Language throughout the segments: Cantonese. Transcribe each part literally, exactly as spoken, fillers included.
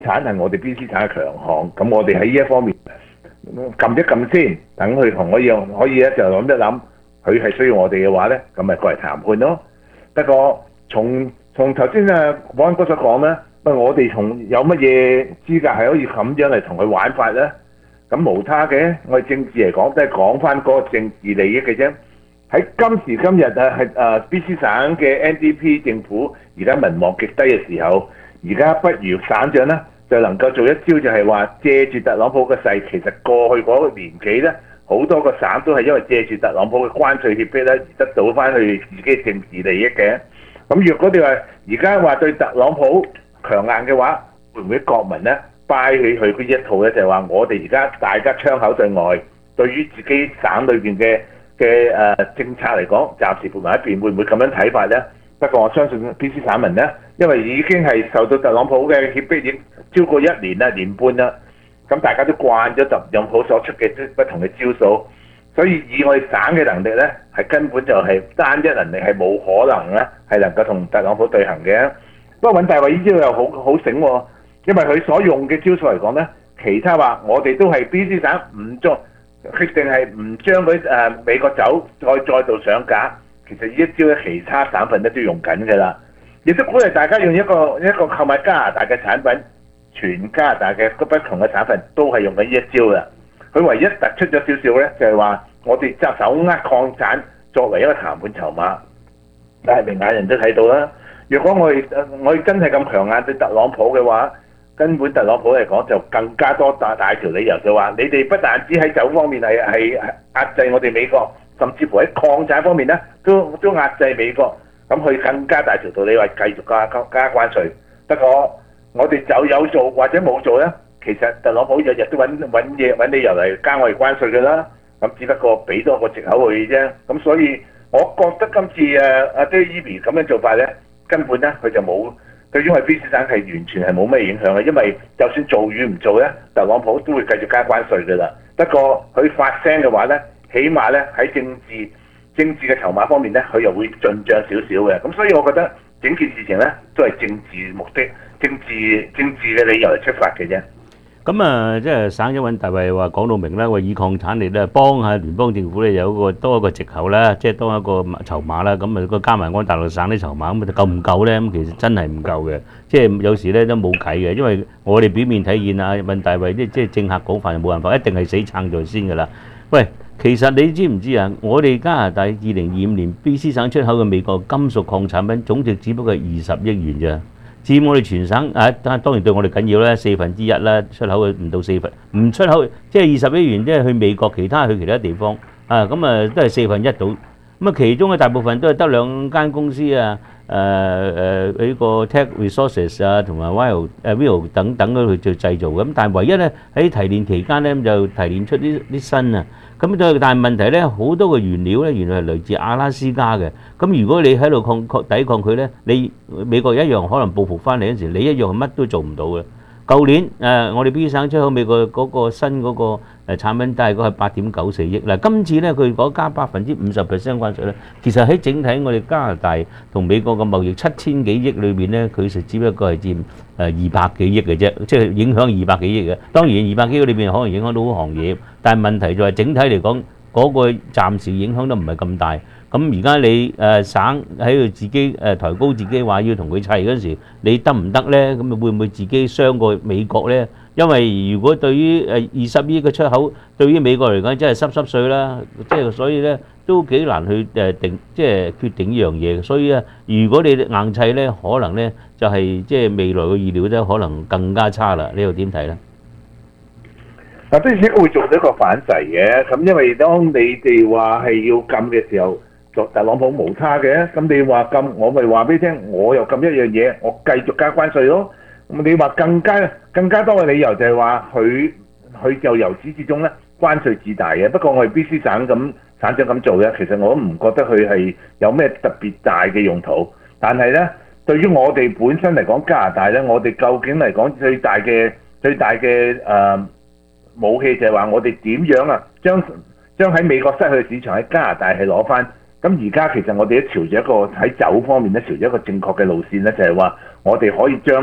產係我哋 B C 產嘅強項，咁我哋喺呢一方面撳一撳先，等佢同我一樣可以咧就諗一諗，佢係需要我哋嘅話咧，咁咪過嚟談判咯。不過從從頭先啊保安哥所講咧，不過我哋從有乜嘢資格係可以咁樣嚟同佢玩法咧？咁無他嘅，我哋政治嚟講都係講翻嗰個政治利益嘅啫。喺今時今日啊，係啊 B C 省嘅 N D P 政府而家民望極低嘅時候，而家不如省長咧就能夠做一招，就係話借住特朗普嘅勢，其實過去嗰個年紀咧，好多個省都係因為借住特朗普嘅關稅脅迫咧，而得到翻佢自己政治利益嘅。咁若果你話而家話對特朗普強硬嘅話，會唔會國民咧拜起佢嗰一套咧？就係話我哋而家大家窗口對外，對於自己省裏邊嘅嘅誒政策嚟講，暫時撥埋一邊，會唔會咁樣睇法咧？不過我相信 B C 省民咧，因為已經係受到特朗普嘅脅迫已經超過一年啦、年半啦，咁大家都慣咗特朗普所出嘅不同嘅招數，所以以我哋省嘅能力咧，係根本就係單一能力係冇可能咧，係能夠同特朗普對行嘅。不過尹大衛呢招又好好醒喎，因為佢所用嘅招數嚟講咧，其他話我哋都係 B C 省唔做，決定係唔將嗰啲誒美國酒再再度上架。其實呢一招咧，其他省份咧都用緊嘅啦，亦都鼓勵大家用一個一個購買加拿大嘅產品，全加拿大嘅不同嘅省份都係用緊呢一招啦。佢唯一突出咗少少咧，就係話我哋執手握礦產作為一個談判籌碼，但係明眼人都睇到啦。如果我哋我哋真係咁強硬對特朗普嘅話，根本特朗普嚟講就更加多大大條理由，就話你哋不但只喺酒方面係係壓制我哋美國。甚至乎喺礦產方面咧，都都壓制美國，咁佢更加大條道理話繼續加加加關稅。不過我哋就有做或者冇做咧，其實特朗普日日都揾揾嘢揾理由嚟加我哋關稅嘅啦。咁只不過俾多個藉口佢啫。咁所以我覺得今次誒阿 David 咁樣做法咧，根本咧佢就冇對於我哋 B C 省係完全係冇咩影響嘅，因為就算做與唔做咧，特朗普都會繼續加關稅嘅啦。不過佢發聲嘅話咧，起碼咧喺政治政治嘅籌碼方面咧，佢又會進帳少少嘅。咁所以我覺得整件事情咧都係政治目的、政治政治嘅理由嚟出發嘅啫。 咁啊，即係省長尹大衛話講到明啦，話以礦產嚟咧幫下聯邦政府咧有一個多一個藉口啦，即係多一個籌碼啦。咁啊，個加埋安大略省啲籌碼，咁夠唔夠咧？咁其實真係唔夠嘅，即係有時咧都冇計嘅，因為我哋表面睇見啊，尹大衛啲即係政客講法就冇辦法，一定係死撐在先㗎啦。喂，其實你知唔知啊？我哋加拿大二零二五年 B C 省出口嘅美國金屬礦產品總值只不過係二十億元咋。佔我哋全省啊，當然對我哋緊要啦，四分之一啦，出口嘅唔到四分，唔出口即係二十億元，即係去美國，其他去其他地方啊，咁啊都係四分一到，咁啊其中嘅大部分都係得兩間公司啊，誒誒呢個 Tech Resources 啊，同埋 Weil 誒 Will 等等嗰去做製造嘅，咁但係唯一咧喺提煉期間咧就提煉出啲啲新啊。咁但係問題咧，好多個原料咧，原來係來自阿拉斯加嘅。咁如果你喺度抗抗抵抗佢咧，你美國一樣可能報復翻嚟嗰陣時，你一樣係乜都做唔到嘅。舊年誒，我哋 B 省出口美國嗰個新嗰個誒產品大概係八點九四億。嗱，今次咧佢講加百分之五十 percent 關稅咧，其實喺整體我哋加拿大同美國嘅貿易七千幾億裏邊咧，佢實只不過係佔誒二百幾億嘅啫，即係影響二百幾億嘅。當然二百幾億裏邊可能影響到好行業，但係問題就係整體嚟講，嗰個暫時影響都唔係咁大。咁而家你誒省喺度自己誒抬高自己話要同佢砌嗰陣時，你得唔得咧？咁會唔會自己傷過美國咧？因為如果對於誒二十億嘅出口，對於美國嚟講真係濕濕碎啦，即係所以咧都幾難去誒定，即係決定呢樣嘢。所以啊，如果你硬砌咧，可能咧就係即係未來嘅預料咧，可能更加差啦。你又點睇咧？ 嗱，當然會做到一個反制嘅。咁因為當你哋話係要禁嘅時候，特朗普無他嘅。咁你話禁，我咪話俾你聽，我又禁一樣嘢，我繼續加關稅咯。咁你話更加更加多嘅理由就係話佢佢就由始至終咧關稅自大嘅。不過我哋 B C 省咁省長咁做咧，其實我都唔覺得佢係有咩特別大嘅用途。但係咧，對於我哋本身嚟講，加拿大咧，我哋究竟嚟講最大嘅最大嘅誒、呃、武器就係話我哋點樣啊將將喺美國失去嘅市場喺加拿大係攞翻。咁而家其實我哋都朝住一個喺酒方面咧，朝住一個正確嘅路線咧，就係話我哋可以將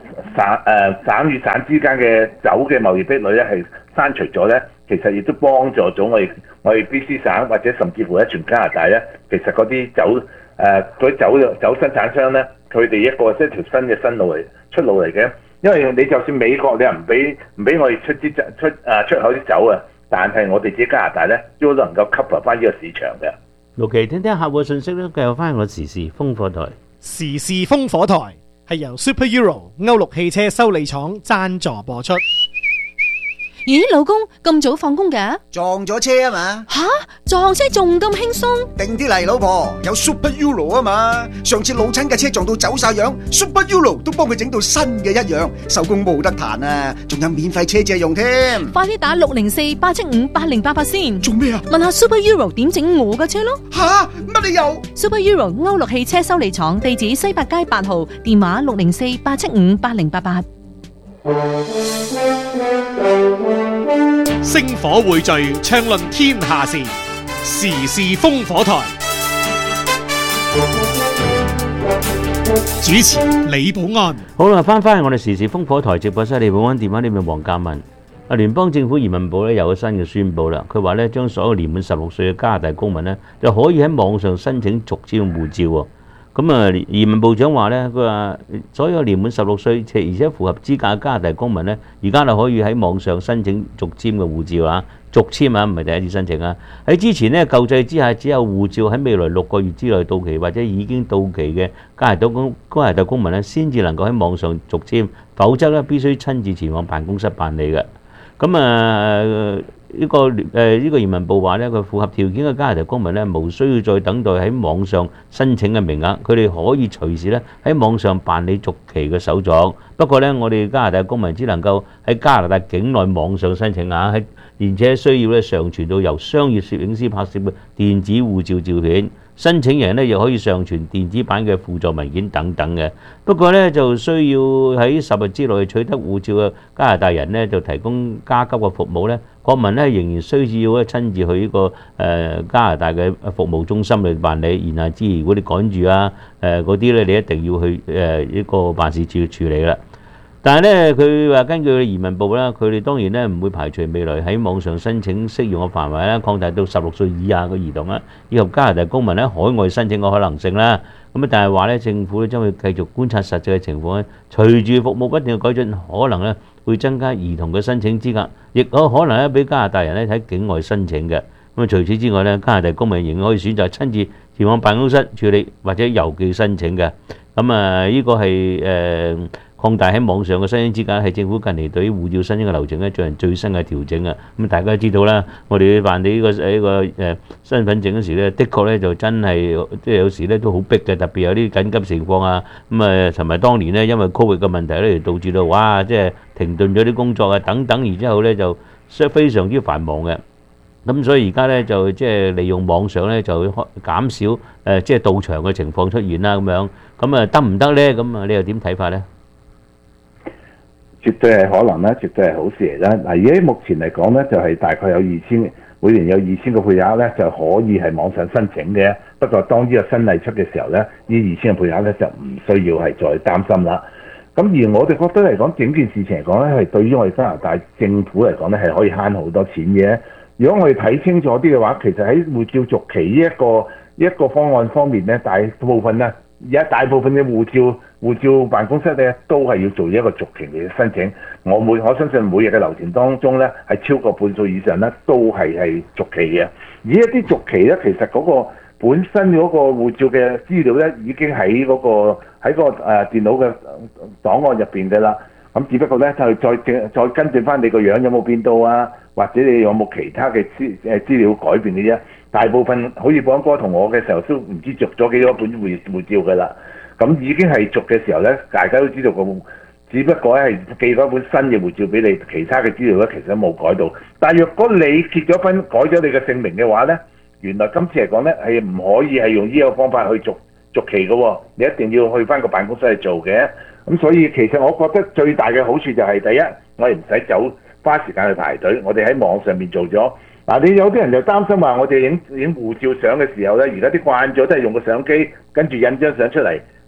省誒、呃、省與省之間嘅酒嘅貿易壁壘咧係刪除咗咧，其實亦都幫助咗我哋我哋 B C 省或者甚至乎喺全加拿大咧，其實嗰啲酒誒嗰啲酒酒生產商咧，佢哋一個即係條新嘅新路嚟出路嚟嘅。因為你就算美國你又唔俾唔俾我哋出啲出誒、啊、出口啲酒啊，但係我哋自己加拿大咧都能夠 cover 翻呢個市場嘅。 OK，聽聽客戶嘅信息咧，繼續翻我時事烽火台。 時事烽火台係由 Super Euro 歐陸汽車修理廠贊助播出。 咦，老公咁早放工㗎？ 撞咗車啊嘛！ 吓，撞車仲咁輕鬆？ 定啲嚟，老婆，有 Super Euro 啊嘛！上次老親嘅車撞到走晒樣 ，Super Euro 都幫佢整到新嘅一樣，收工冇得彈啊！仲有免費車借用添。 快啲打六零四八七五八零八八先。 做咩啊？ 問下 Super Euro 點整我嘅車咯。 吓，乜理由 ？Super Euro 歐陸汽車修理廠，地址西八街八號，電話六零四八七五八零八八。 星火匯聚，暢論天下事，時事烽火台。主持李寶安。 好啦，翻返去我哋時事烽火台直播室，李寶安電話呢邊黃嘉文。啊，聯邦政府移民部咧有咗新嘅宣佈啦，佢話咧將所有年滿十六歲嘅加拿大公民咧就可以喺網上申請續簽護照喎。咁啊，移民部長話咧，佢話所有年滿十六歲且而且符合資格嘅加拿大公民咧，而家就可以喺網上申請續簽嘅護照啊，續簽啊，唔係第一次申請啊。喺之前咧舊制之下，只有護照喺未來六個月之內到期或者已經到期嘅加拿大公加拿大公民咧，先至能夠喺網上續簽，否則咧必須親自前往辦公室辦理嘅。咁啊呢個誒呢個移民部話咧，佢符合條件嘅加拿大公民咧，無需要再等待喺網上申請嘅名額，佢哋可以隨時咧喺網上辦理續期嘅手續。不過咧，我哋加拿大公民只能夠喺加拿大境內網上申請啊，喺而且需要咧上傳到由商業攝影師拍攝嘅電子護照照片。申請人咧又可以上傳電子版嘅輔助文件等等嘅。不過咧就需要喺十日之內取得護照嘅加拿大人咧就提供加急嘅服務咧。國民咧仍然需要咧親自去呢個誒加拿大嘅服務中心嚟辦理，然後之如果你趕住啊誒嗰啲咧，你一定要去誒呢個辦事處處理啦。但係咧，佢話根據移民部啦，佢哋當然咧唔會排除未來喺網上申請適用嘅範圍咧擴大到十六歲以下嘅兒童啦，以及加拿大公民喺海外申請嘅可能性啦。咁啊，但係話咧，政府咧將會繼續觀察實際嘅情況咧，隨住服務不斷嘅改進，可能咧會增加兒童嘅申請資格，亦有可能咧俾加拿大人咧喺境外申請嘅。咁啊，除此之外咧，加拿大公民仍可以選擇親自前往辦公室處理或者郵寄申請嘅。咁啊，呢個係誒擴大喺網上嘅申請資格，係政府近嚟對於護照申請嘅流程咧進行最新嘅調整啊！咁大家都知道啦，我哋辦理呢個呢個誒身份證嗰時咧，的確咧就真係即係有時咧都好逼嘅，特別有啲緊急情況啊！咁啊，尋日當年咧因為 Covid 嘅問題咧，導致到哇，即係停頓咗啲工作啊等等，然之後咧就非常之繁忙嘅。咁所以而家咧就即係利用網上咧就減少誒即係到場嘅情況出現啦咁樣。咁啊得唔得咧？咁啊你又點睇法咧？ 絕對係可能啦，絕對係好事嚟啦。嗱，而家目前嚟講咧，就係大概有二千，每年有二千個配額咧，就可以係網上申請嘅。不過當呢個新例出嘅時候咧，呢二千個配額咧就唔需要係再擔心啦。咁而我哋覺得嚟講，整件事情嚟講咧，係對於我哋加拿大政府嚟講咧，係可以慳好多錢嘅。如果我哋睇清楚啲嘅話，其實喺護照續期呢一個一個方案方面咧，大部分咧，而家大部分嘅護照護照辦公室咧，都係要做一個續期嘅申請。我每我相信每日嘅流程當中咧，係超過半數以上咧，都係係續期嘅。而一啲續期咧，其實嗰個本身嗰個護照嘅資料咧，已經喺嗰個喺個誒電腦嘅檔案入邊嘅啦。咁只不過咧，就再再跟進翻你個樣有冇變到啊，或者你有冇其他嘅資誒資料改變嘅啫。大部分好似寶安哥同我嘅時候都唔知續咗幾多本護護照㗎啦。咁已經係續嘅時候咧，大家都知道個，只不過係寄咗本新嘅護照俾你，其他嘅資料咧其實都冇改到。但係若果你結咗婚改咗你嘅姓名嘅話咧，原來今次嚟講咧係唔可以係用呢個方法去續續期嘅喎，你一定要去翻個辦公室去做嘅。咁所以其實我覺得最大嘅好處就係第一，我哋唔使走花時間去排隊，我哋喺網上面做咗。嗱，你有啲人就擔心話，我哋影影護照相嘅時候咧，而家啲慣咗都係用個相機跟住印張相出嚟，咁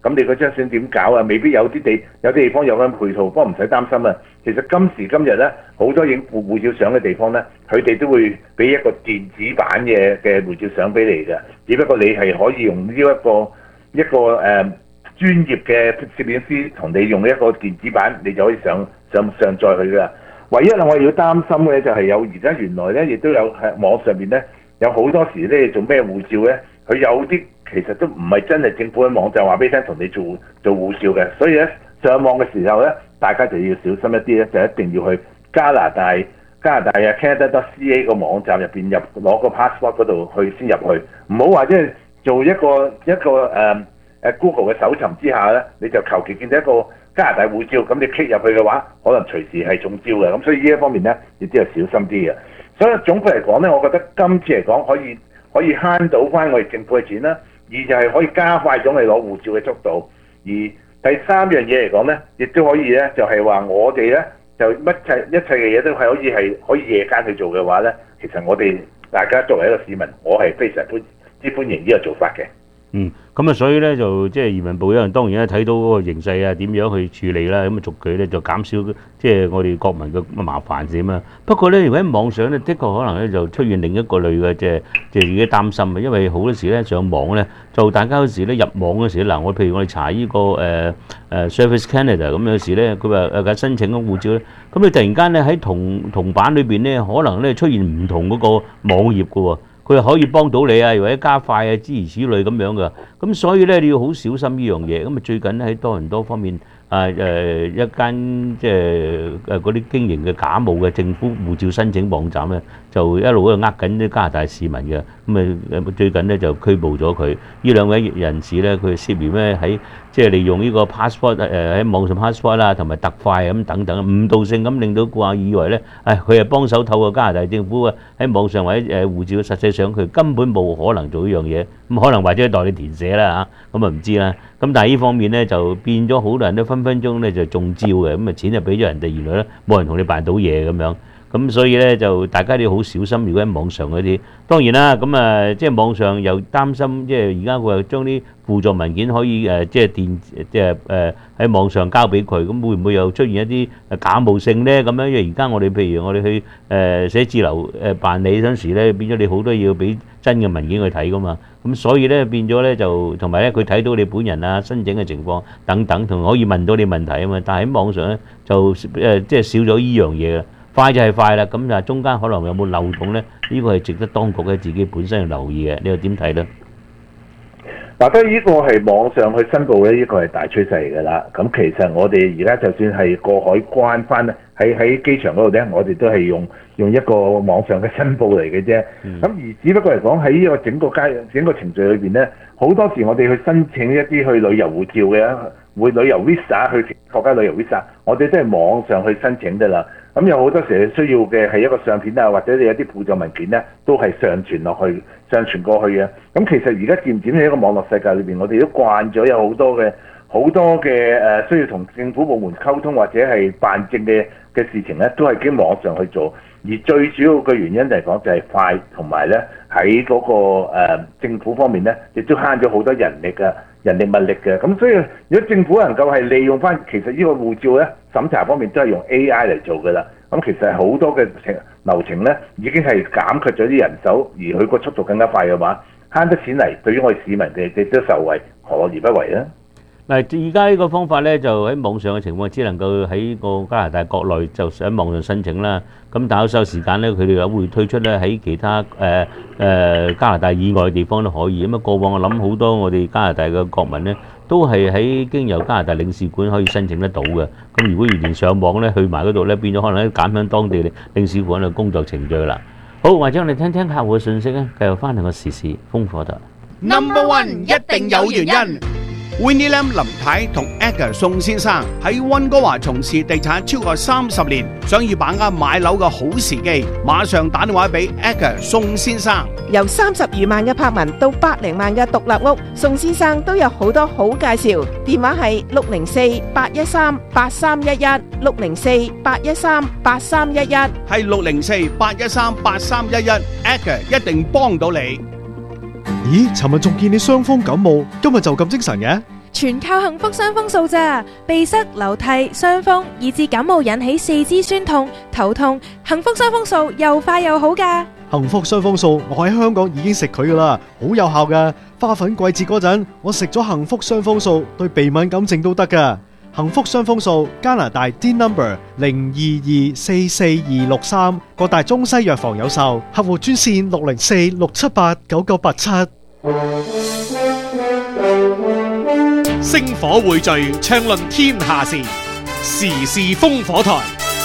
咁你嗰張相點搞啊？未必有啲地有啲地方有咁配套，不過唔使擔心啊。其實今時今日咧，好多影護護照相嘅地方咧，佢哋都會俾一個電子版嘅嘅護照相俾你嘅，只不過你係可以用呢一個一個誒、呃、專業嘅攝影師同你用一個電子版，你就可以上上上載佢噶。唯一我要擔心嘅就係有而家原來咧，亦都有喺網上邊咧，有好多時咧做咩護照咧，佢有啲其實都唔係真係政府嘅網站話俾你聽同你做做護照嘅，所以咧上網嘅時候咧，大家就要小心一啲咧，就一定要去加拿大加拿大啊 Canada.ca 個網站入邊入攞個 passport 嗰度去先入去，唔好話即係做一個一個誒誒、呃、Google 嘅搜尋之下咧，你就求其見到一個加拿大護照，咁你 click 入去嘅話，可能隨時係中招嘅，咁所以呢一方面咧，亦都要小心啲嘅。所以總括嚟講咧，我覺得今次嚟講可以可以慳到翻我哋政府嘅錢啦，二就係可以加快咗我哋攞護照嘅速度，而第三樣嘢嚟講咧，亦都可以咧，就係話我哋咧就乜切一切嘅嘢都係可以係可以夜間去做嘅話咧，其實我哋大家作為一個市民，我係非常歡之歡迎呢個做法嘅。 嗯，咁啊，所以咧就即係移民部一樣，當然咧睇到嗰個形勢啊，點樣去處理啦，咁啊逐句咧就減少即係我哋國民嘅麻煩點啊。不過咧，如果喺網上咧，的確可能咧就出現另一個類嘅即係即係自己擔心啊，因為好多時咧上網咧，就大家有時咧入網嗰時嗱，我譬如我哋查呢個誒誒 Service Canada 咁有時咧，佢話誒申請個護照咧，咁你突然間咧喺同同版裏邊咧，可能咧出現唔同嗰個網頁嘅喎。佢可以幫到你啊，或者加快啊，諸如此類咁樣嘅。咁所以咧，你要好小心呢樣嘢。咁啊，最近咧喺多倫多方面啊誒一間即係誒嗰啲經營嘅假冒嘅政府護照申請網站咧，就一路喺度呃緊啲加拿大市民嘅。咁啊最近咧就拘捕咗佢。呢兩位人士咧，佢涉嫌咧喺即係利用呢個 passport 誒喺網上 passport 啦，同埋特快咁等等，誤導性咁令到顧客以為咧，誒佢係幫手透過加拿大政府啊喺網上或者誒護照，實際上佢根本冇可能做呢樣嘢。咁可能或者代你填寫啦嚇，咁啊唔知啦。咁但係呢方面咧就變咗好多人都分分鐘咧就中招嘅，咁啊錢就俾咗人哋，原來咧冇人同你辦到嘢咁樣。咁所以咧就大家都好小心，如果喺網上嗰啲，當然啦，咁啊即係網上又擔心，即係而家佢又將啲輔助文件可以誒即係電即係誒喺網上交俾佢，咁會唔會又出現一啲假冒性咧？咁樣因為而家我哋譬如我哋去誒寫字樓誒辦理嗰陣時咧，變咗你好多要俾真嘅文件去睇噶嘛，咁所以咧變咗咧就同埋咧佢睇到你本人啊申請嘅情況等等，同可以問到你問題啊嘛，但係喺網上咧就誒即係少咗依樣嘢啦。快就係快啦，咁就中間可能有冇漏洞咧？呢個係值得當局咧自己本身去留意嘅。你又點睇咧？ 嗱，當然呢個係網上去申報咧，呢個係大趨勢嚟㗎啦。咁其實我哋而家就算係過海關翻喺喺機場嗰度咧，我哋都係用用一個網上嘅申報嚟嘅啫。咁、嗯、而只不過嚟講喺呢個整個階整個程序裏邊咧，好多時我哋去申請一啲去旅遊護照嘅，會旅遊 visa 去國家旅遊 visa，我哋都係網上去申請㗎啦。咁有好多時需要嘅係一個相片啊，或者你有啲輔助文件咧，都係上傳落去、上傳過去嘅。咁其實而家漸漸喺一個網絡世界裏邊，我哋都慣咗有好多嘅好多嘅誒需要同政府部門溝通或者係辦證嘅嘅事情咧，都係經網上去做。而最主要嘅原因嚟講就係快，同埋咧喺嗰個、呃、政府方面咧，亦都慳咗好多人力嘅人力物力嘅。咁所以如果政府能夠係利用翻，其實呢個護照咧審查方面都係用 A I 嚟做㗎啦。咁其實好多嘅程流程咧已經係減卻咗啲人手，而佢個速度更加快嘅話，慳得錢嚟，對於我哋市民哋亦都受惠，何樂而不為咧？ 嗱，而家呢個方法咧，就喺網上嘅情況，只能夠喺個加拿大國內就喺網上申請啦。咁但係有時間咧，佢哋又會推出咧喺其他誒誒、呃呃、加拿大以外嘅地方都可以。咁啊，過往我諗好多我哋加拿大嘅國民咧，都係喺經由加拿大領事館可以申請得到嘅。咁如果完全上網咧，去埋嗰度咧，變咗可能咧減輕當地領事館嘅工作程序啦。好，或者我哋聽聽客戶嘅信息咧，繼續翻嚟個時事風火台。 Number one 一定有原因。Winnie Lam 林太同 Edgar 宋先生喺溫哥華從事地產超過三十年，想要把握買樓嘅好時機，馬上打電話俾 Edgar 宋先生。 由三十餘萬嘅柏文到百零萬嘅獨立屋，宋先生都有好多好介紹。電話係六零四八一三八三一一，六零四八一三八三一一， 係六零四八一三八三一一 ，Edgar 一定幫到你。 咦，尋日仲見你傷風感冒，今日就咁精神嘅？ 全靠幸福傷風素咋，鼻塞、流涕、傷風，以至感冒引起四肢酸痛、頭痛，幸福傷風素又快又好㗎。 幸福傷風素，我喺香港已經食佢噶啦，好有效噶。花粉季節嗰陣，我食咗幸福傷風素，對鼻敏感症都得噶。幸福傷風素，加拿大 D number 零二二四四二六三，各大中西藥房有售，客戶專線六零四六七八九九八七。 星火匯聚，暢論天下事，時事烽火台。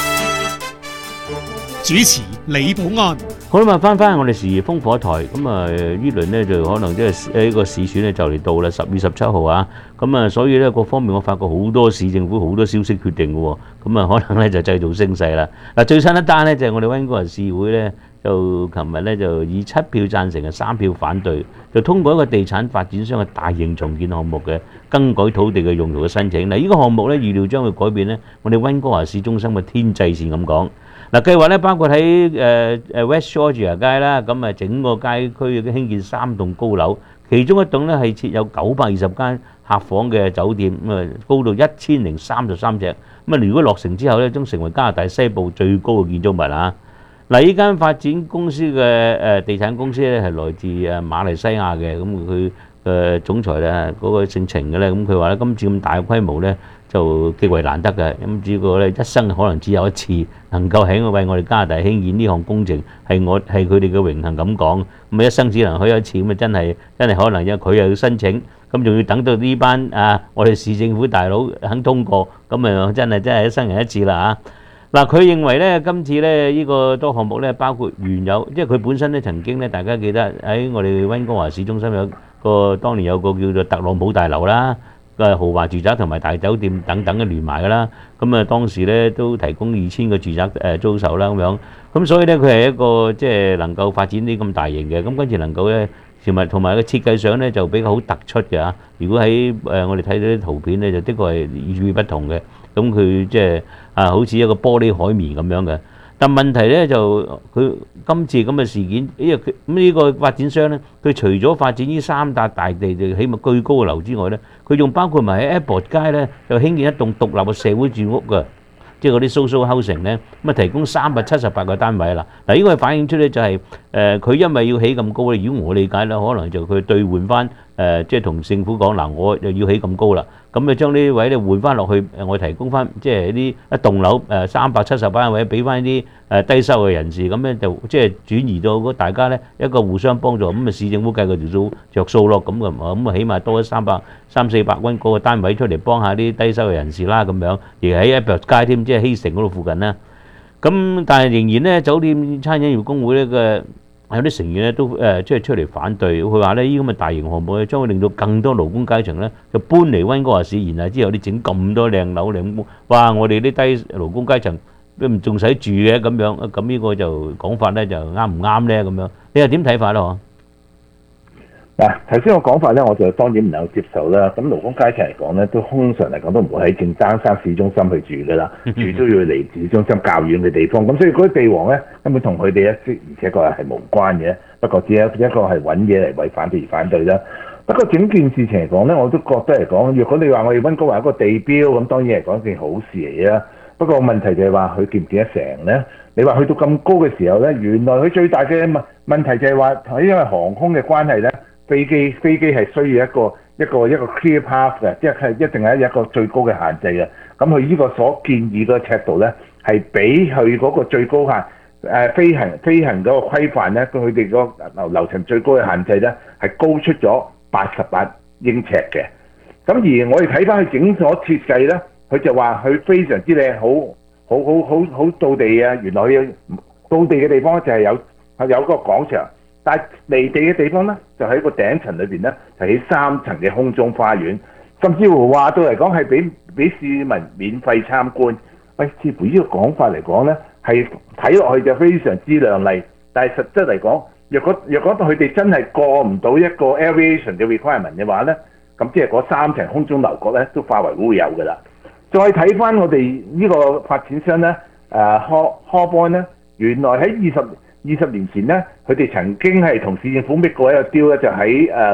主持李寶安。 好啦，咁啊，翻翻我哋時事烽火台，咁啊呢輪咧就可能即係呢個市選咧就嚟到啦，十月十七號啊，咁啊所以咧各方面我發覺好多市政府好多消息決定嘅喎，咁啊可能咧就製造聲勢啦。嗱，最新一單咧就係我哋溫哥華市會咧，就琴日咧就以七票贊成嘅三票反對，就通過一個地產發展商嘅大型重建項目嘅更改土地嘅用途嘅申請。嗱，呢個項目咧預料將會改變咧我哋溫哥華市中心嘅天際線咁講。嗱，計劃咧包括喺誒誒 West Georgia 街啦，咁啊整個街區嘅興建三棟高樓，其中一棟咧係設有九百二十間客房嘅酒店，咁啊高到一千零三十三尺，咁啊如果落成之後咧，將成為加拿大西部最高嘅建築物啊！嗱，呢間發展公司嘅誒地產公司咧係來自誒馬來西亞嘅，咁佢嘅總裁咧嗰個姓程嘅咧，咁佢話咧今次咁大嘅規模咧，就極為難得嘅，咁只不過咧一生可能只有一次能夠喺為我哋加拿大興建呢項工程，係我係佢哋嘅榮幸咁講。咁啊一生只能去一次，咁啊真係真係可能因為佢又要申請，咁仲要等到呢班啊我哋市政府大佬肯通過，咁啊真係真係一生人一次啦嚇。嗱，佢認為咧今次咧呢個多項目咧包括原有，即係佢本身咧曾經咧大家記得喺我哋溫哥華市中心有個當年有個叫做特朗普大樓啦。嘅豪華住宅同埋大酒店等等嘅連埋㗎啦，咁啊當時咧都提供二千個住宅誒租售啦咁樣，咁所以咧佢係一個即係能夠發展啲咁大型嘅，咁跟住能夠咧同埋同埋個設計上咧就比較好突出嘅嚇。如果喺誒我哋睇到啲圖片咧，就的確係與眾不同嘅，咁佢即係啊好似一個玻璃海綿咁樣嘅。但問題咧就佢今次咁嘅事件，因為佢咁呢個發展商咧，佢除咗發展呢三笪大地就起碼居高嘅樓之外咧，佢仲包括埋喺 Airport 街咧，就興建一棟獨立嘅社會住屋嘅，即係嗰啲 social housing咧，咁啊提供三百七十八個單位啦。嗱，呢個係反映出咧就係誒佢因為要起咁高咧，如果我理解咧，可能就佢兌換翻誒，即係同政府講嗱，我又要起咁高啦。咁啊將呢啲位咧換翻落去，誒我提供翻即係啲一棟樓誒三百七十八位俾翻啲誒低收嘅人士，咁咧就即係轉移到大家咧一個互相幫助，咁啊市政府計個條數着數咯，咁啊咁啊起碼多咗三百三四百蚊嗰個單位出嚟幫下啲低收嘅人士啦，咁樣而喺一條街添，即係希城嗰度附近啦。咁但係仍然咧酒店餐飲業工會咧嘅。有啲成員咧都誒即係出嚟反對，佢話咧呢啲咁嘅大型項目咧將會令到更多勞工階層咧就搬嚟溫哥華市，然後之後啲整咁多靚樓靚屋，哇！我哋啲低勞工階層都唔仲使住嘅咁樣，咁呢個就講法咧就啱唔啱咧咁樣？你又點睇法咯？ 嗱，頭先我講法咧，我就當然唔能夠接受啦。咁勞工階層嚟講咧，都通常嚟講都唔會喺正爭山市中心去住噶啦，住都要離市中心較遠嘅地方。咁所以嗰啲地王咧根本同佢哋一啲，而且確係無關嘅。不過只係一個係揾嘢嚟為反對而反對啦。不過整件事情嚟講咧，我都覺得嚟講，如果你話我哋溫哥華一個地標，咁當然係講一件好事嚟啦。不過問題就係話佢見唔見得成咧？你話去到咁高嘅時候咧，原來佢最大嘅問問題就係話，因為航空嘅關係咧。飛機飛機係需要一個一個一個 clear path 嘅，即係一定係一個最高嘅限制嘅。咁佢呢個所建議嘅尺度咧，係比佢嗰個最高限誒、呃、飛行飛行嗰個規範咧，佢哋個流流程最高嘅限制咧，係高出咗八十八英尺嘅。咁而我哋睇翻佢整所設計咧，佢就話佢非常之靚，好好好好好到地啊！原來佢到地嘅地方就係有有個廣場。但係離地嘅地方咧，就喺個頂層裏邊咧，就起三層嘅空中花園，甚至乎話到嚟講係俾俾市民免費參觀。喂，似乎呢個講法嚟講咧，係睇落去就非常之亮麗，但係實質嚟講，若果若果佢哋真係過唔到一個 aviation 嘅 requirement 嘅話咧，咁即係嗰三層空中樓閣咧都化為烏有㗎啦。再睇翻我哋呢個發展商咧，誒 Hawthorn 咧，原來喺二十二十年前咧，佢哋曾經係同市政府搣過一個 deal咧，就喺誒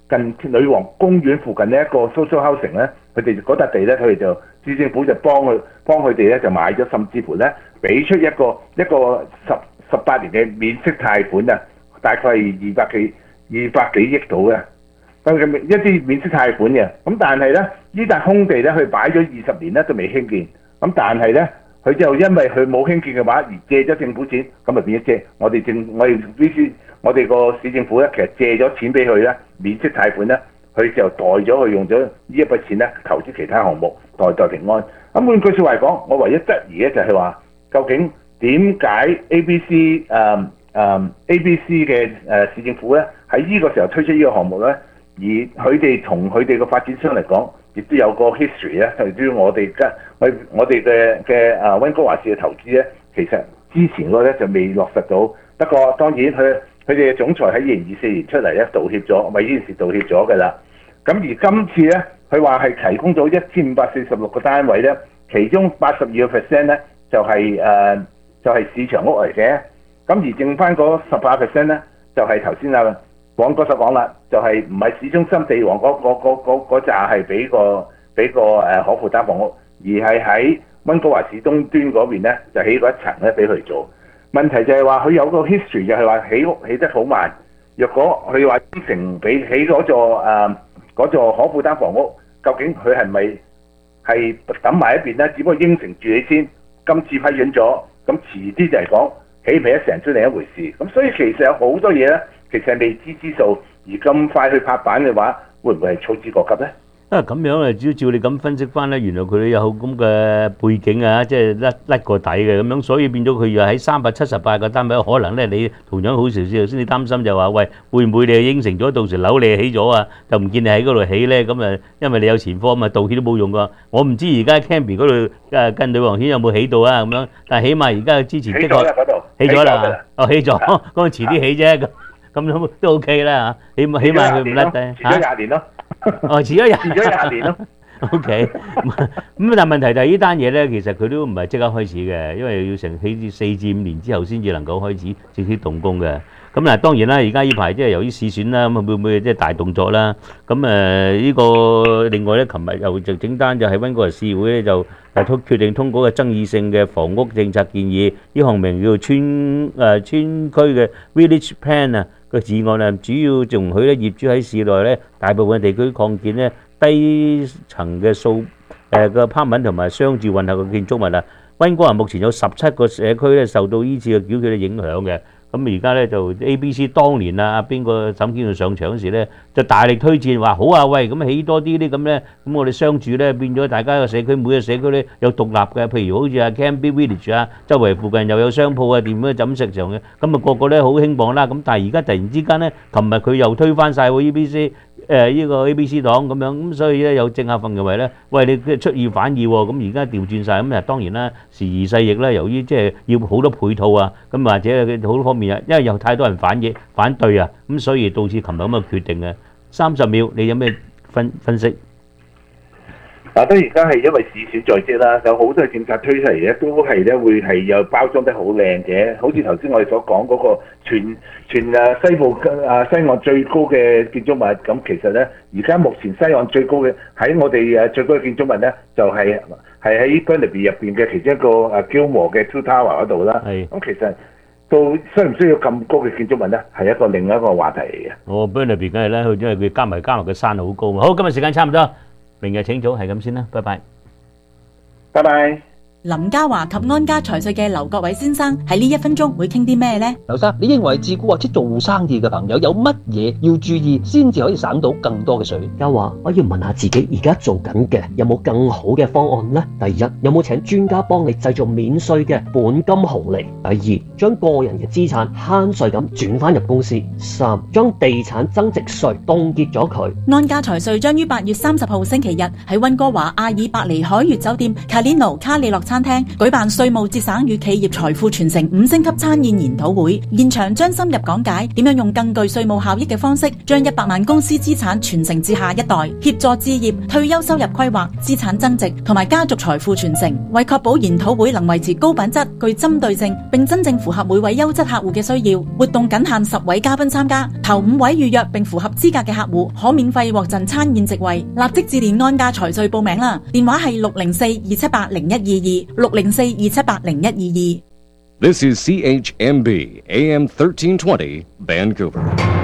近女王公園附近呢一個 social housing 咧，佢哋嗰笪地咧，佢哋就市政府就幫佢幫佢哋咧就買咗，甚至乎咧俾出一個一個十十八年嘅免息貸款啊，大概係二百幾二百幾億度嘅，咁嘅一啲免息貸款嘅。咁但係咧呢笪空地咧，佢擺咗二十年咧都未興建，咁但係咧佢就因為佢冇興建嘅話而借咗政府錢，咁咪變咗借我哋政我哋呢啲。我哋個市政府咧，其實借咗錢俾佢咧，免息貸款咧，佢就代咗佢用咗呢一筆錢咧，投資其他項目，代代平安。咁換句説話嚟講，我唯一質疑咧就係話，究竟點解 A B C 誒、uh, 誒、uh, A B C 嘅誒、uh, 市政府咧喺呢個時候推出呢個項目咧，而佢哋同佢哋嘅發展商嚟講，亦都有個 history 咧，就對於我哋嘅我我哋嘅嘅誒溫哥華市嘅投資咧，其實之前嗰個咧就未落實到。不過當然佢。佢哋嘅總裁喺二零二四年出嚟咧道歉咗，為呢件事道歉咗㗎啦。咁而今次咧，佢話係提供咗一千五百四十六個單位咧，其中八十二個 percent 咧就係、是、誒、呃、就係、是、市場屋嚟嘅。咁而剩翻嗰十八 percent 咧，就係頭先啊廣哥所講啦，就係唔係市中心地王嗰嗰嗰嗰嗰扎係俾個俾個誒可負擔房屋，而係喺溫哥華市東端嗰邊咧就起嗰一層咧俾佢做。問題就係話佢有個 history 就係話起屋起得好慢。若果佢話應承俾起嗰座誒嗰座可負擔房屋，究竟佢係咪係抌埋一邊咧？只不過應承住你先，今次批准咗，咁遲啲就係講起唔起得成出另一回事。咁所以其實有好多嘢咧，其實係未知之數，而咁快去拍板嘅話，會唔會係操之過急咧？ 啊咁樣啊，只要照你咁分析翻咧，原來佢哋有咁嘅背景啊，即係甩甩個底嘅咁樣，所以變咗佢又喺三百七十八個單位，可能咧你同樣好少少先至擔心就話，喂，會唔會你應承咗到時樓你起咗啊，就唔見你喺嗰度起咧？咁啊，因為你有前科啊嘛，道歉都冇用噶。我唔知而家 Cambie 嗰度誒跟女王軒有冇起到啊咁樣，但係起碼而家之前的確起咗啦，哦起咗，咁遲啲起啫，咁咁都都 OK 啦嚇，起碼起碼佢唔甩嘅嚇。 遲咗廿年咯。 哦，遲咗廿遲咗廿年咯。 O K，咁但係問題就係呢單嘢咧，其實佢都唔係即刻開始嘅，因為要成起至四至五年之後先至能夠開始正式動工嘅。咁嗱，當然啦，而家呢排即係由於市選啦，咁會唔會即係大動作啦？咁誒呢個另外咧，琴日又就整單就係溫哥華市會咧就係通決定通過個爭議性嘅房屋政策建議，呢項名叫做村誒村區嘅 Village Plan 啊個議案啊，主要容許咧業主喺市內咧大部分地區擴建咧低層嘅數誒嘅 apartment 同埋商住混合嘅建築物啊。溫哥華目前有十七個社區咧受到呢次嘅繳稅嘅影響嘅。咁而家咧就 A B C 當年啊，邊個沈建耀上場嗰時咧，就大力推薦話好啊，喂，咁起多啲啲咁咧，咁我哋商住咧變咗大家個社區每個社區咧有獨立嘅，譬如好似啊 Cambie Village 啊，周圍附近又有商鋪啊、店啊、飲食場嘅，咁啊個個咧好興旺啦。咁但係而家突然之間咧，琴日佢又推翻曬喎 A B C。誒呢個 A B C 黨咁樣，咁所以咧有政客份認為咧，喂你出爾反爾喎，咁而家調轉曬，咁啊當然啦，時移世易啦，由於即係要好多配套啊，咁或者佢好多方面啊，因為有太多人反對反對啊，咁所以導致琴日咁嘅決定嘅。三十秒，你有咩分分析？ 嗱，當然而家係因為市選在即啦，有好多政策推出嚟咧，都係咧會係有包裝得好靚嘅。好似頭先我哋所講嗰個全全誒西部啊西岸最高嘅建築物，咁其實咧而家目前西岸最高嘅喺我哋誒最高嘅建築物咧，就係係喺 Burnaby 入邊嘅其中一個誒 Gilmore 嘅 Two Tower 嗰度啦。係。咁其實到需唔需要咁高嘅建築物咧，係一個另一個話題嚟嘅。 哦 Burnaby 梗係啦，因為佢加埋加埋個山好高嘛。好，今日時間差唔多。明日請早，係咁先啦，拜拜。 拜拜。 林嘉華及安家財稅嘅劉國偉先生喺呢一分鐘會傾啲咩呢？ 劉生，你認為自僱或者做生意嘅朋友有乜嘢要注意，先至可以省到更多嘅稅？ 嘉華，我要問下自己而家做緊嘅有冇更好嘅方案呢？第一，有冇請專家幫你製造免稅嘅本金紅利？第二，將個人嘅資產慳稅咁轉翻入公司？三，將地產增值稅凍結咗佢。 安家財稅將於八月三十號星期日喺溫哥華阿爾伯尼海悅酒店卡列奴卡利諾餐廳舉辦稅務節省與企業財富傳承五星級餐宴研討會，現場將深入講解點樣用更具稅務效益嘅方式，將一百萬公司資產傳承至下一代，協助置業、退休收入規劃、資產增值同埋家族財富傳承。為確保研討會能維持高品質、具針對性，並真正符合每位優質客戶嘅需要，活動僅限十位嘉賓參加，頭五位預約並符合資格嘅客戶可免費獲贈餐宴席位。立即致電安家財稅報名啦，電話係六零四二七八零一二二六零四二七八零一二二。 This is C H M B A M thirteen twenty Vancouver。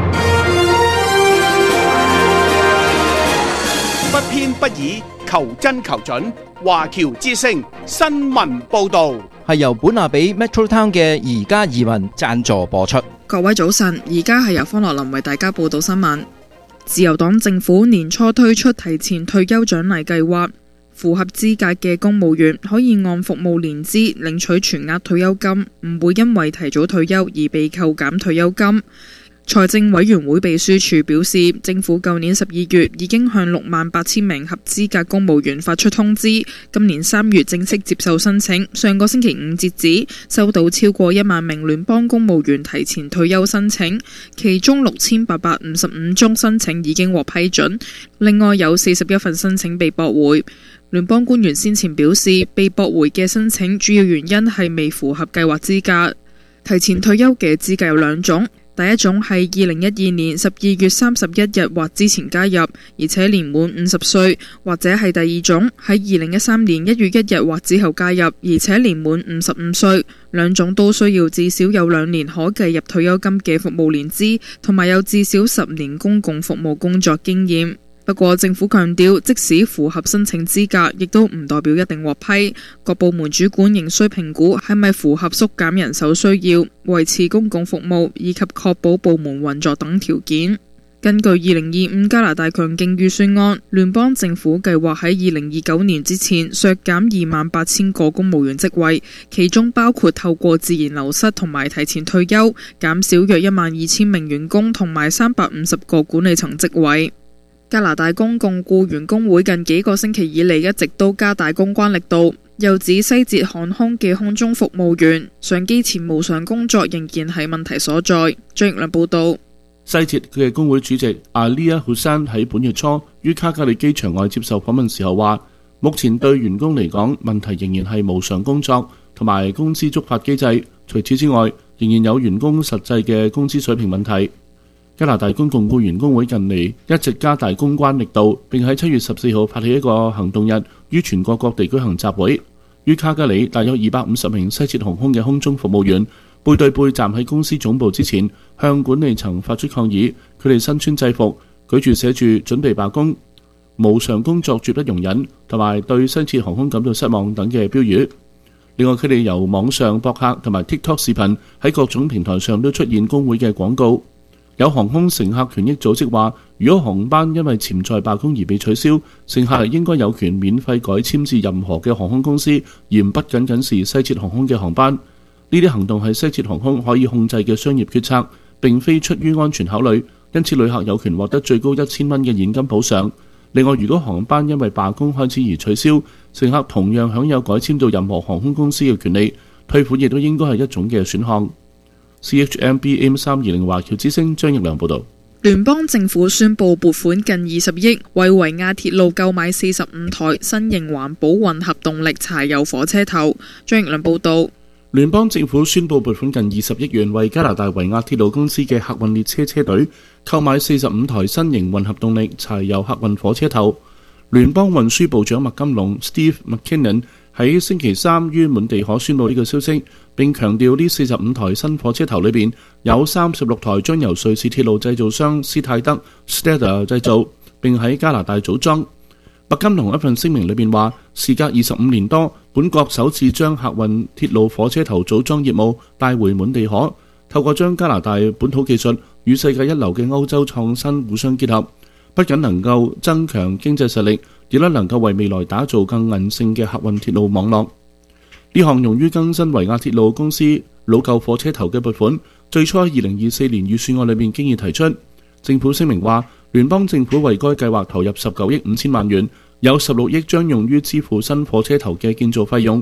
不偏不倚，求真求準。華僑之聲新聞報導係由本亞比 Metro Town 嘅宜家移民贊助播出。 各位早晨，而家係由方樂林為大家報道新聞。自由黨政府年初推出提前退休獎勵計劃，符合資格嘅公務員可以按服務年資領取全額退休金，唔會因為提早退休而被扣減退休金。財政委員會秘書處表示，政府舊年十二月已經向六萬八千名合資格公務員發出通知，今年三月正式接受申請，上個星期五截止，收到超過一萬名聯邦公務員提前退休申請，其中六千八百五十五宗申請已經獲批准，另外有四十一份申請被駁回。聯邦官員先前表示，被駁回嘅申請主要原因係未符合計劃資格。提前退休嘅資格有兩種。第一種係二零一二年十二月三十一日或之前加入，而且年滿五十歲，或者係第二種喺二零一三年一月一日或之後加入，而且年滿五十五歲。兩種都需要至少有兩年可計入退休金嘅服務年資，同埋有至少十年公共服務工作經驗。不過政府強調，即使符合申請資格，亦都唔代表一定獲批。各部門主管仍需評估係咪符合縮減人手需要、維持公共服務以及確保部門運作等條件。根據二零二五加拿大強勁預算案，聯邦政府計劃喺二零二九年之前削減二萬八千個公務員職位，其中包括透過自然流失同埋提前退休，減少約一萬二千名員工同埋三百五十個管理層職位。加拿大公共僱員工會近幾個星期以嚟一直都加大公關力度，又指西捷航空嘅空中服務員上機前無償工作仍然係問題所在。張奕良報導。 西捷嘅工會主席阿利亞胡山喺本月初於卡加利機場外接受訪問時候話，目前對員工嚟講，問題仍然係無償工作同埋工資觸發機制。除此之外，仍然有員工實際嘅工資水平問題。加拿大公共僱員工會近嚟一直加大公關力度，並喺七月十四號發起一個行動日，於全國各地舉行集會。於卡加里，大約二百五十名西捷航空嘅空中服務員背對背站喺公司總部之前，向管理層發出抗議。佢哋身穿制服，舉住寫住準備罷工、無償工作絕不容忍同埋對西捷航空感到失望等嘅標語。另外，佢哋由網上博客同埋 TikTok 視頻喺各種平台上都出現工會嘅廣告。有航空乘客權益組織話，如果航班因為潛在罷工而被取消，乘客係應該有權免費改簽至任何嘅航空公司，而唔僅僅是西捷航空嘅航班。呢啲行動係西捷航空可以控制嘅商業決策，並非出於安全考慮，因此旅客有權獲得最高一千蚊嘅現金補償。另外，如果航班因為罷工開始而取消，乘客同樣享有改簽到任何航空公司嘅權利，退款亦都應該係一種嘅選項。C H M B A M 三二零華僑之聲張奕良報導。 聯邦政府宣布撥款近二十億，為維亞鐵路購買四十五台新型環保混合動力柴油火車頭。張奕良報導。 聯邦政府宣布撥款近二十億元，為加拿大維亞鐵路公司嘅客運列車車隊購買四十五台新型混合動力柴油客運火車頭。聯邦運輸部長麥金龍 Steve McKinnon 喺星期三於滿地可宣布呢個消息，並強調呢四十五台新火車頭裏邊有三十六台將由瑞士鐵路製造商斯泰德 Stedter 製造，並喺加拿大組裝。麥金龍一份聲明裏邊話，事隔二十五年多，本國首次將客運鐵路火車頭組裝業務帶回滿地可，透過將加拿大本土技術與世界一流嘅歐洲創新互相結合，不僅能夠增強經濟實力，亦都能夠為未來打造更韌性嘅客運鐵路網絡。呢項用於更新維亞鐵路公司老舊火車頭嘅撥款，最初喺二零二四年預算案裏面經已提出。政府聲明話，聯邦政府為該計劃投入十九億五千萬元，有十六億將用於支付新火車頭嘅建造費用，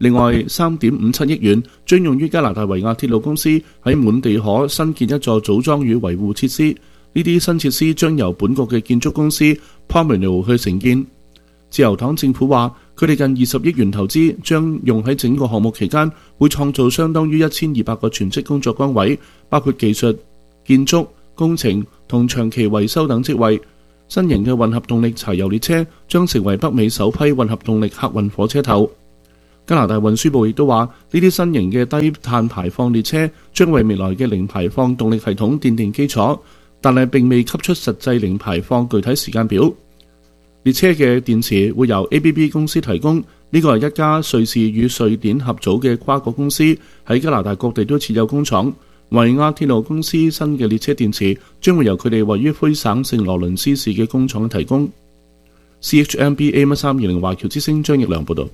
另外，三點五七億元將用於加拿大維亞鐵路公司喺滿地可新建一座組裝與維護設施。呢啲新設施將由本國嘅建築公司 Pomino 去承建。自由黨政府話，佢哋近二十億元投資將用喺整個項目期間，會創造相當於一千二百個全職工作崗位，包括技術、建築、工程同長期維修等職位。新型嘅混合動力柴油列車將成為北美首批混合動力客運火車頭。加拿大運輸部亦都話，呢啲新型嘅低碳排放列車將為未來嘅零排放動力系統奠定基礎，但係並未給出實際零排放具體時間表。列車嘅電池會由 A B B 公司提供，呢個係一家瑞士與瑞典合組嘅跨國公司，喺加拿大各地都設有工廠。維亞鐵路公司新嘅列車電池將會由佢哋位於魁省聖羅倫斯市嘅工廠提供。C H M B A M 一三二零華僑之聲張奕良報道。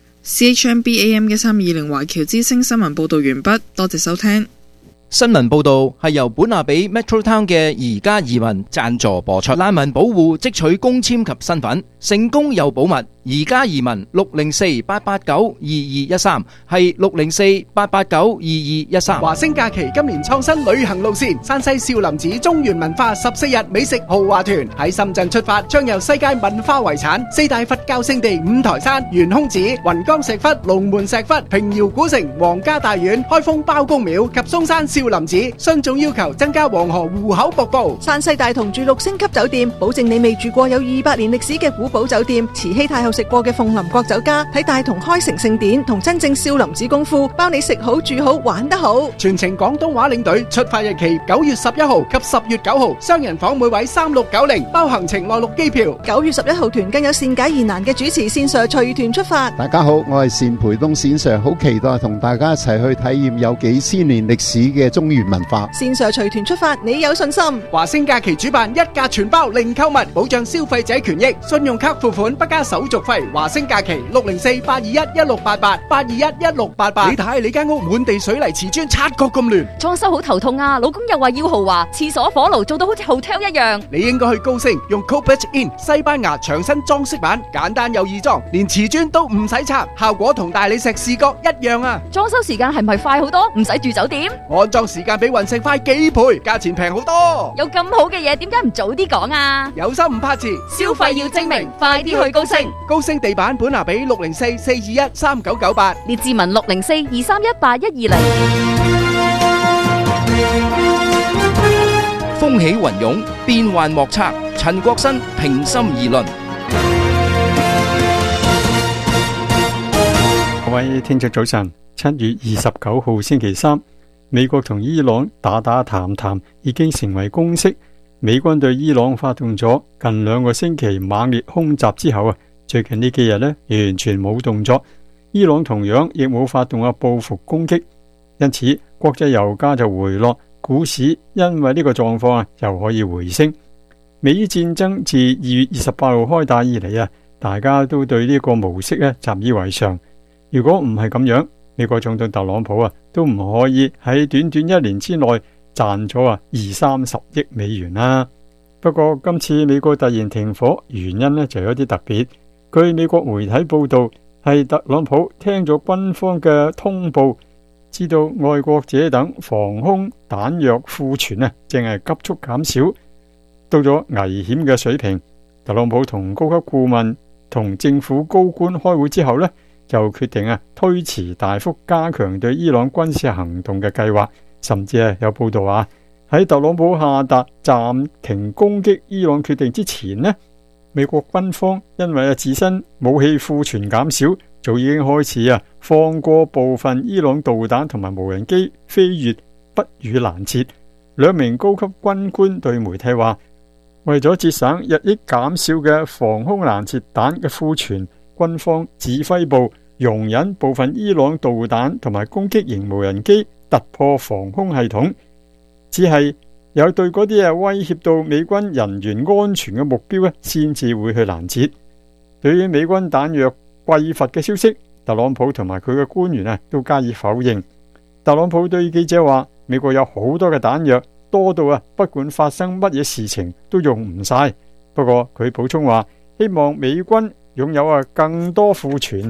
C H M B A M 一三二零華僑之聲新聞報道完畢，多謝收聽。 新聞報導係由本亞比 Metro Town 嘅宜家移民贊助播出。難民保護即取公簽及身份，成功又保密。宜家移民六零四八八九二二一三係六零四八八九二二一三。 華星假期今年創新旅行路線，山西少林寺中原文化十四日美食豪華團喺深圳出發，將由世界文化遺產、四大佛教聖地五台山、懸空寺、雲岡石窟、龍門石窟、平遙古城、皇家大院、開封包公廟及嵩山少林寺，雙總要求增加黃河戶口瀑布。 山西大同住六星級酒店，保證你未住過有二百年歷史嘅古堡酒店。慈禧太后食過嘅鳳林國酒家，睇大同開城聖典同真正少林寺功夫，包你食好住好玩得好。 全程廣東話領隊，出發日期九月十一號及十月九號，雙人房每位三六九零，包行程內陸機票。 九月十一號團更有善解疑難嘅主持線上隨團出發。 大家好，我係單培東線上，好期待同大家一齊去體驗有幾千年歷史嘅中原文化。 線上隨團出發，你有信心？ 華星假期主辦一價全包零購物，保障消費者權益，信用卡付款不加手續費。華星假期六零四八二一一六八八八二一一六八八。你睇你間屋滿地水泥瓷磚，察覺咁亂， 裝修好頭痛啊！老公又話要豪華，廁所火爐做到好似 hotel 一樣。 你應該去高升，用 Copach In 西班牙牆身裝飾板，簡單又易裝，連瓷磚都唔使拆，效果同大理石視覺一樣啊！ 裝修時間係咪快好多？唔使住酒店？ 安裝時間比雲石快幾倍，價錢平好多。 有咁好嘅嘢，點解唔早啲講啊？ 有心唔怕遲， 消費要精明，快啲去高升。 高升地板本拿比六零四四二一三九九八， 列志文六零四二三一八一二零。 風起雲湧，變幻莫測。陳國新平心而論。 各位聽眾早晨，七月二十九號星期三，美國同伊朗打打談談已經成為公式。美軍對伊朗發動咗近兩個星期猛烈空襲之後啊，最近呢幾日呢完全冇動作。伊朗同樣亦冇發動啊報復攻擊，因此國際油價就回落，股市因為呢個狀況啊又可以回升。美伊戰爭自二月二十八號開打以嚟啊，大家都對呢個模式咧習以為常。如果唔係咁樣，美國總統特朗普啊都唔可以喺短短一年之內賺咗啊二三十億美元啦。不過今次美國突然停火，原因呢就有啲特別。據美國媒體報道，係特朗普聽咗軍方嘅通報，知道愛國者等防空彈藥庫存啊正係急速減少，到咗危險嘅水平。特朗普同高級顧問同政府高官開會之後呢，就決定啊推遲大幅加強對伊朗軍事行動嘅計劃，甚至係有報道話喺特朗普下達暫停攻擊伊朗決定之前呢，美國軍方因為啊自身武器庫存減少，早已經開始啊放過部分伊朗導彈同埋無人機飛越不予攔截。兩名高級軍官對媒體話，為咗節省日益減少嘅防空攔截彈嘅庫存，軍方指揮部容忍部分伊朗導彈同埋攻擊型無人機突破防空系統，只係有對嗰啲威脅到美軍人員安全嘅目標先至會去攔截。對於美軍彈藥匱乏嘅消息，特朗普同埋佢嘅官員都加以否認。特朗普對記者話，美國有好多嘅彈藥，多到啊不管發生乜嘢事情都用唔晒。不過佢補充話，希望美軍擁有啊更多庫存。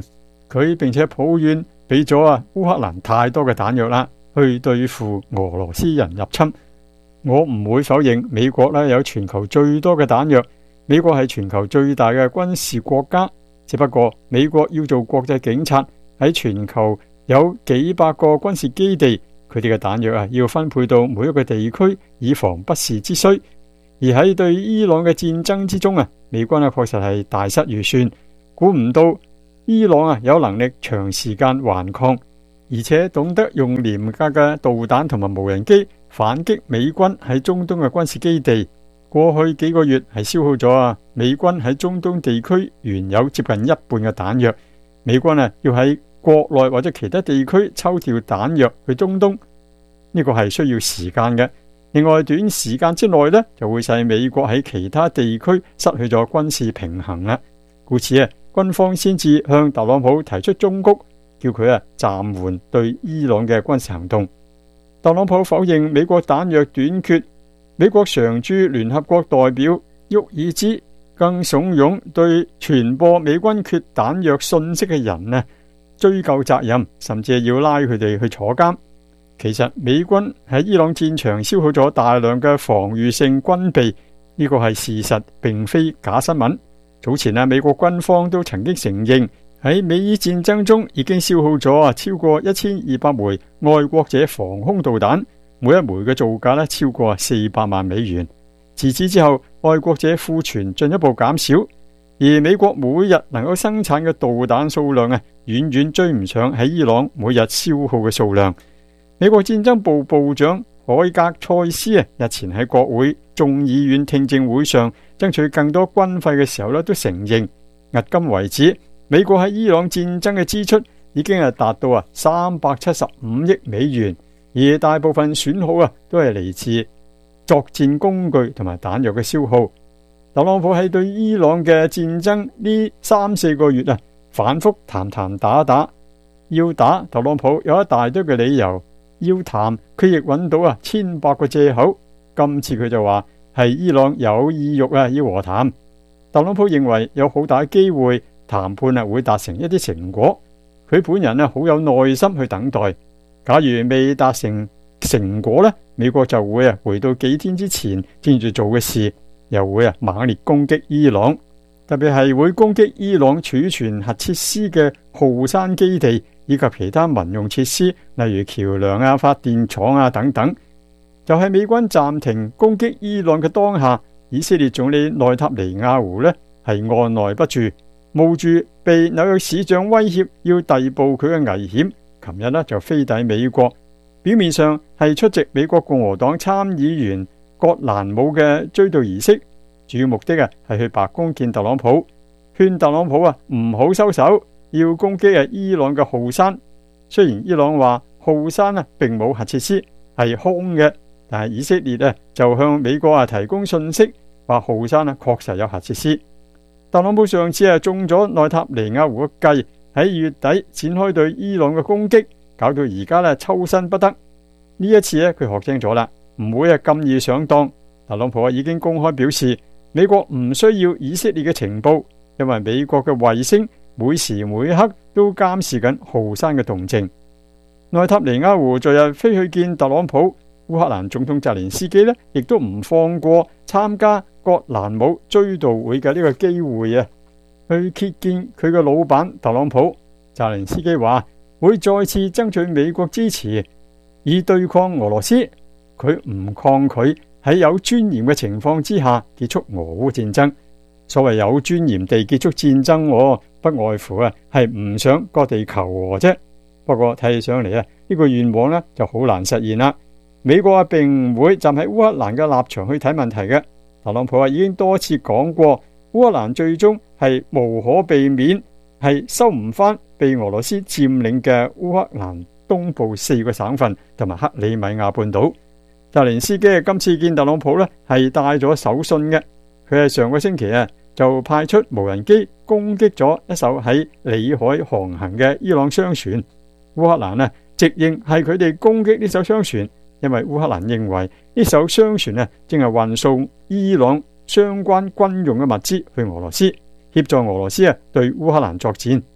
佢並且抱怨俾咗啊烏克蘭太多嘅彈藥啦，去對付俄羅斯人入侵。我唔會否認美國咧有全球最多嘅彈藥，美國係全球最大嘅軍事國家，只不過美國要做國際警察，喺全球有幾百個軍事基地，佢哋嘅彈藥啊要分配到每一個地區，以防不時之需。而喺對伊朗嘅戰爭之中啊，美軍啊確實係大失預算，估唔到伊朗啊有能力長時間頑抗，而且懂得用廉價嘅導彈同埋無人機反擊美軍喺中東嘅軍事基地。過去幾個月係消耗咗啊美軍喺中東地區原有接近一半嘅彈藥，美軍啊要喺國內或者其他地區抽調彈藥去中東，呢個係需要時間嘅。另外短時間之內呢，就會使美國喺其他地區失去咗軍事平衡啦。故此啊，軍方先至向特朗普提出忠告，叫佢啊暫緩對伊朗嘅軍事行動。特朗普否認美國彈藥短缺，美國常駐聯合國代表沃爾茲更慫恿對傳播美軍缺彈藥信息嘅人呢追究責任，甚至係要拉佢哋去坐監。其實美軍喺伊朗戰場消耗咗大量嘅防禦性軍備，呢個係事實，並非假新聞。早前啊，美國軍方都曾經承認喺美伊戰爭中已經消耗咗啊超過一千二百枚愛國者防空導彈，每一枚嘅造價咧超過四百萬美元。自此之後，愛國者庫存進一步減少，而美國每日能夠生產嘅導彈數量啊，遠遠追唔上喺伊朗每日消耗嘅數量。美國戰爭部部長海格塞斯啊，日前喺國會眾議院聽證會上爭取更多軍費嘅時候咧，都承認迄今為止，美國喺伊朗戰爭嘅支出已經係達到啊三百七十五億美元，而大部分損耗啊都係嚟自作戰工具同埋彈藥嘅消耗。特朗普喺對伊朗嘅戰爭呢三四個月啊，反覆談談打打，要打特朗普有一大堆嘅理由。要談佢亦揾到啊千百個借口，今次佢就話係伊朗有意欲啊要和談。特朗普認為有好大機會談判啊會達成一啲成果，佢本人啊好有耐心去等待。假如未達成成果呢，美國就會啊回到幾天之前先至做嘅事，又會啊猛烈攻擊伊朗，特別係會攻擊伊朗儲存核設施嘅浩山基地，以及其他民用設施，例如橋梁啊、發電廠啊等等。就係美軍暫停攻擊伊朗嘅當下，以色列總理內塔尼亞胡呢係按捺不住，冒住被紐約市長威脅要逮捕佢嘅危險，琴日呢就飛抵美國，表面上係出席美國共和黨參議員葛蘭姆嘅追悼儀式，主要目的啊係去白宮見特朗普，勸特朗普啊唔好收手，要攻擊啊伊朗嘅浩山。雖然伊朗話浩山啊並冇核設施，係空嘅，但係以色列啊就向美國啊提供信息，話浩山啊確實有核設施。特朗普上次啊中咗內塔尼亞胡嘅計，喺月底展開對伊朗嘅攻擊，搞到而家咧抽身不得。呢一次咧佢學精咗啦，唔會啊咁易上當。特朗普啊已經公開表示，美國唔需要以色列嘅情報，因為美國嘅衛星每時每刻都監視緊浩山嘅動靜。內塔尼亞胡昨日飛去見特朗普，烏克蘭總統澤連斯基呢亦都唔放過參加葛蘭姆追悼會嘅呢個機會啊，去謁見佢嘅老闆特朗普。澤連斯基話會再次爭取美國支持，以對抗俄羅斯。佢唔抗拒喺有尊嚴嘅情況之下結束俄烏戰爭。所謂有尊嚴地結束戰爭，不外乎啊係唔想各地求和啫。不過睇起上嚟啊，呢個願望呢就好難實現啦。美國啊並唔會站喺烏克蘭嘅立場去睇問題嘅。特朗普啊已經多次講過，烏克蘭最終係無可避免係收唔翻被俄羅斯佔領嘅烏克蘭東部四個省份同埋克里米亞半島。澤連斯基今次見特朗普呢係帶咗手信嘅，佢係上個星期啊就派出無人機攻擊咗一艘喺裏海航行嘅伊朗商船。烏克蘭呢直認係佢哋攻擊呢艘商船，因為烏克蘭認為呢艘商船呢正係運送伊朗相關軍用嘅物資去俄羅斯，協助俄羅斯啊對烏克蘭作戰。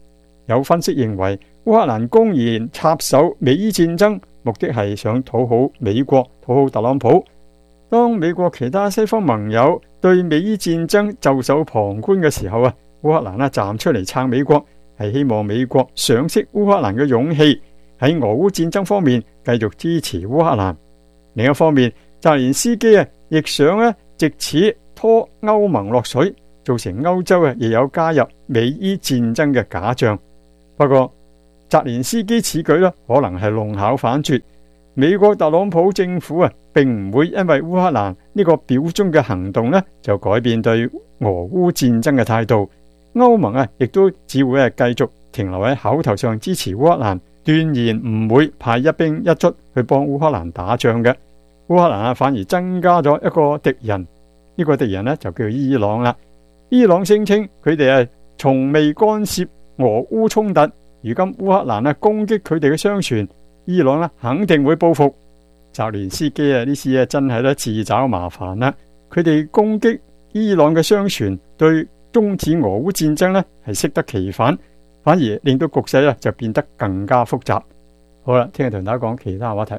有分析認為，烏克蘭公然插手美伊戰爭，目的係想討好美國、討好特朗普。當美國其他西方盟友對美伊戰爭袖手旁觀嘅時候啊，烏克蘭啊站出嚟撐美國，係希望美國賞識烏克蘭嘅勇氣，喺俄烏戰爭方面繼續支持烏克蘭。另一方面，澤連斯基啊亦想咧藉此拖歐盟落水，造成歐洲啊亦有加入美伊戰爭嘅假象。不過，澤連斯基此舉咧可能係弄巧反拙，美國特朗普政府啊並唔會因為烏克蘭呢個表忠嘅行動咧就改變對俄烏戰爭嘅態度。歐盟啊亦都只會係繼續停留喺口頭上支持烏克蘭，斷言唔會派一兵一卒去幫烏克蘭打仗嘅。烏克蘭啊反而增加咗一個敵人，呢、這個敵人呢就叫伊朗啦。伊朗聲稱佢哋係從未干涉俄烏衝突，如今烏克蘭啊攻擊佢哋嘅商船，伊朗呢肯定會報復。澤連斯基啊呢次啊真係咧自找麻煩啦，佢哋攻擊伊朗嘅商船，對終止俄烏戰爭呢係適得其反，反而令到局勢呢就變得更加複雜。好啦，聽日同大家講其他話題。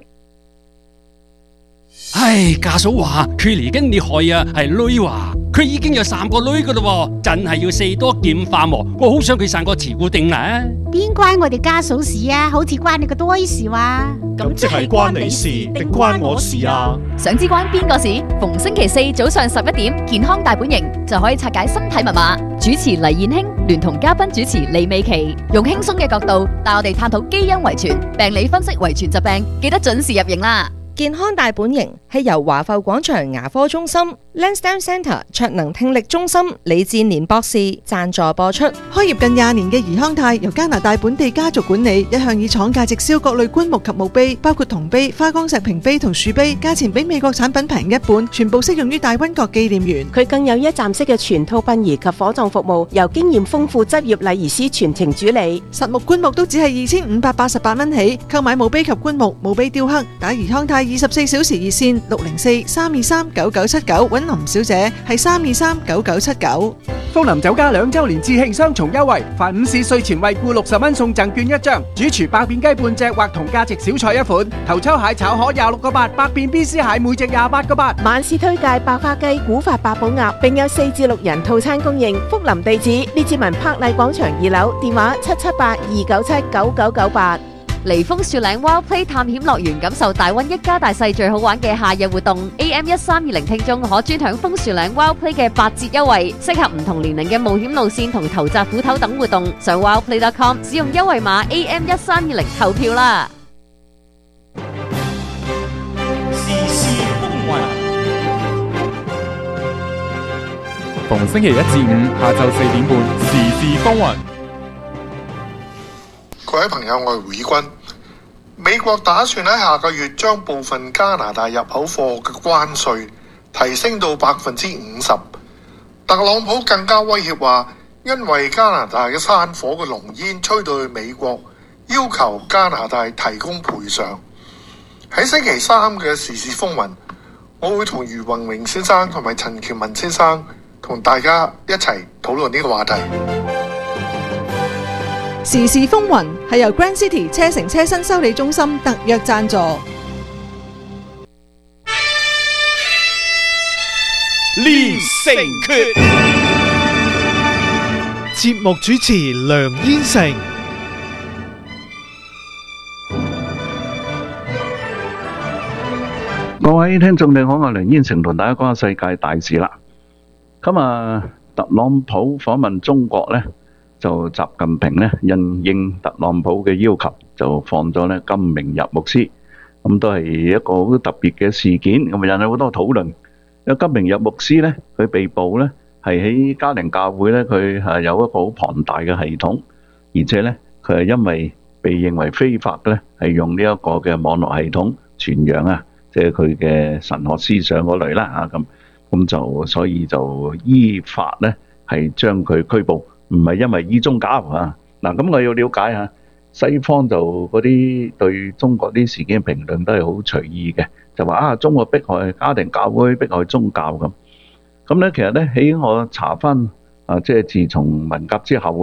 唉，家嫂話佢嚟緊你害啊，係女話佢已經有三個女噶啦，真係要四多劍化喎。我好想佢生個慈固定啦。 邊關我哋家嫂事啊？好似關你個多事話。 咁即係關你事定關我事啊？ 想知關邊個事？逢星期四早上十一點，健康大本營就可以拆解身體密碼。主持黎燕卿聯同嘉賓主持李美琪，用輕鬆嘅角度帶我哋探討基因遺傳、病理分析遺傳疾病，記得準時入營啦。 健康大本營係由華埠廣場牙科中心、Lansdowne Centre 卓能聽力中心李志年博士贊助播出。 開業近廿年嘅怡康泰由加拿大本地家族管理，一向以廠價直銷各類棺木及墓碑，包括銅碑、花崗石屏碑同樹碑，價錢比美國產品平一半，全部適用於大溫國紀念園。 佢更有一站式嘅全套殯儀及火葬服務，由經驗豐富執業禮儀師全程主理。 實木棺木都只係二千五百八十八蚊起，購買墓碑及棺木、墓碑雕刻，打怡康泰二十四小時熱線六零四三二三九九七九，揾林小姐係三二三九九七九。 楓林酒家兩周年致慶雙重優惠，凡午市稅前惠顧六十蚊送贈券一張，主廚白片雞半隻或同價值小菜一款，頭抽蟹炒河廿六個八，百變 B C 蟹每隻廿八個八。 晚市推介白花雞、古法八寶鴨，並有四至六人套餐供應。福林地址列治文柏麗廣場二樓，電話七七八二九七九九九八。 嚟楓樹嶺 Wild Play 探險樂園，感受大溫一家大細最好玩嘅夏日活動。A M 一三二零聽眾可專享楓樹嶺 Wild Play 嘅八折優惠，適合唔同年齡嘅冒險路線同投擲斧頭等活動。上 wildplay dot com 使用優惠碼 A M 一三二零投票啦！ 時事風雲，逢星期一至五下晝四點半，時事風雲。 各位朋友，我係胡以軍。美國打算喺下個月將部分加拿大入口貨嘅關稅提升到百分之五十。特朗普更加威脅話，因為加拿大嘅山火嘅濃煙吹到去美國，要求加拿大提供賠償。喺星期三嘅時事風雲，我會同余宏榮先生同埋陳喬文先生同大家一齊討論呢個話題。 時事風雲係由 Grand City 車城車身修理中心特約贊助。 連城訣， 節目主持梁燕成。 各位聽眾你好，我梁燕成同大家講下世界大事啦。咁啊，特朗普訪問中國呢，就習近平咧因應特朗普嘅要求，就放咗咧金明日牧師，咁都係一個好特別嘅事件，咁啊引起好多討論。因為金明日牧師咧，佢被捕咧係喺嘉陵教會咧，佢係有一個好龐大嘅系統，而且咧佢係因為被認為非法咧，係用呢一個嘅網絡系統傳揚啊，即係佢嘅神學思想嗰類啦嚇咁，咁就所以就依法咧係將佢拘捕。唔係因為依宗教啊！嗱，咁我要了解下西方就嗰啲對中國啲事件嘅評論都係好隨意嘅，就話啊，中國迫害家庭教會、迫害宗教咁。咁咧，其實咧喺我查翻啊，即係自從文革之後咧，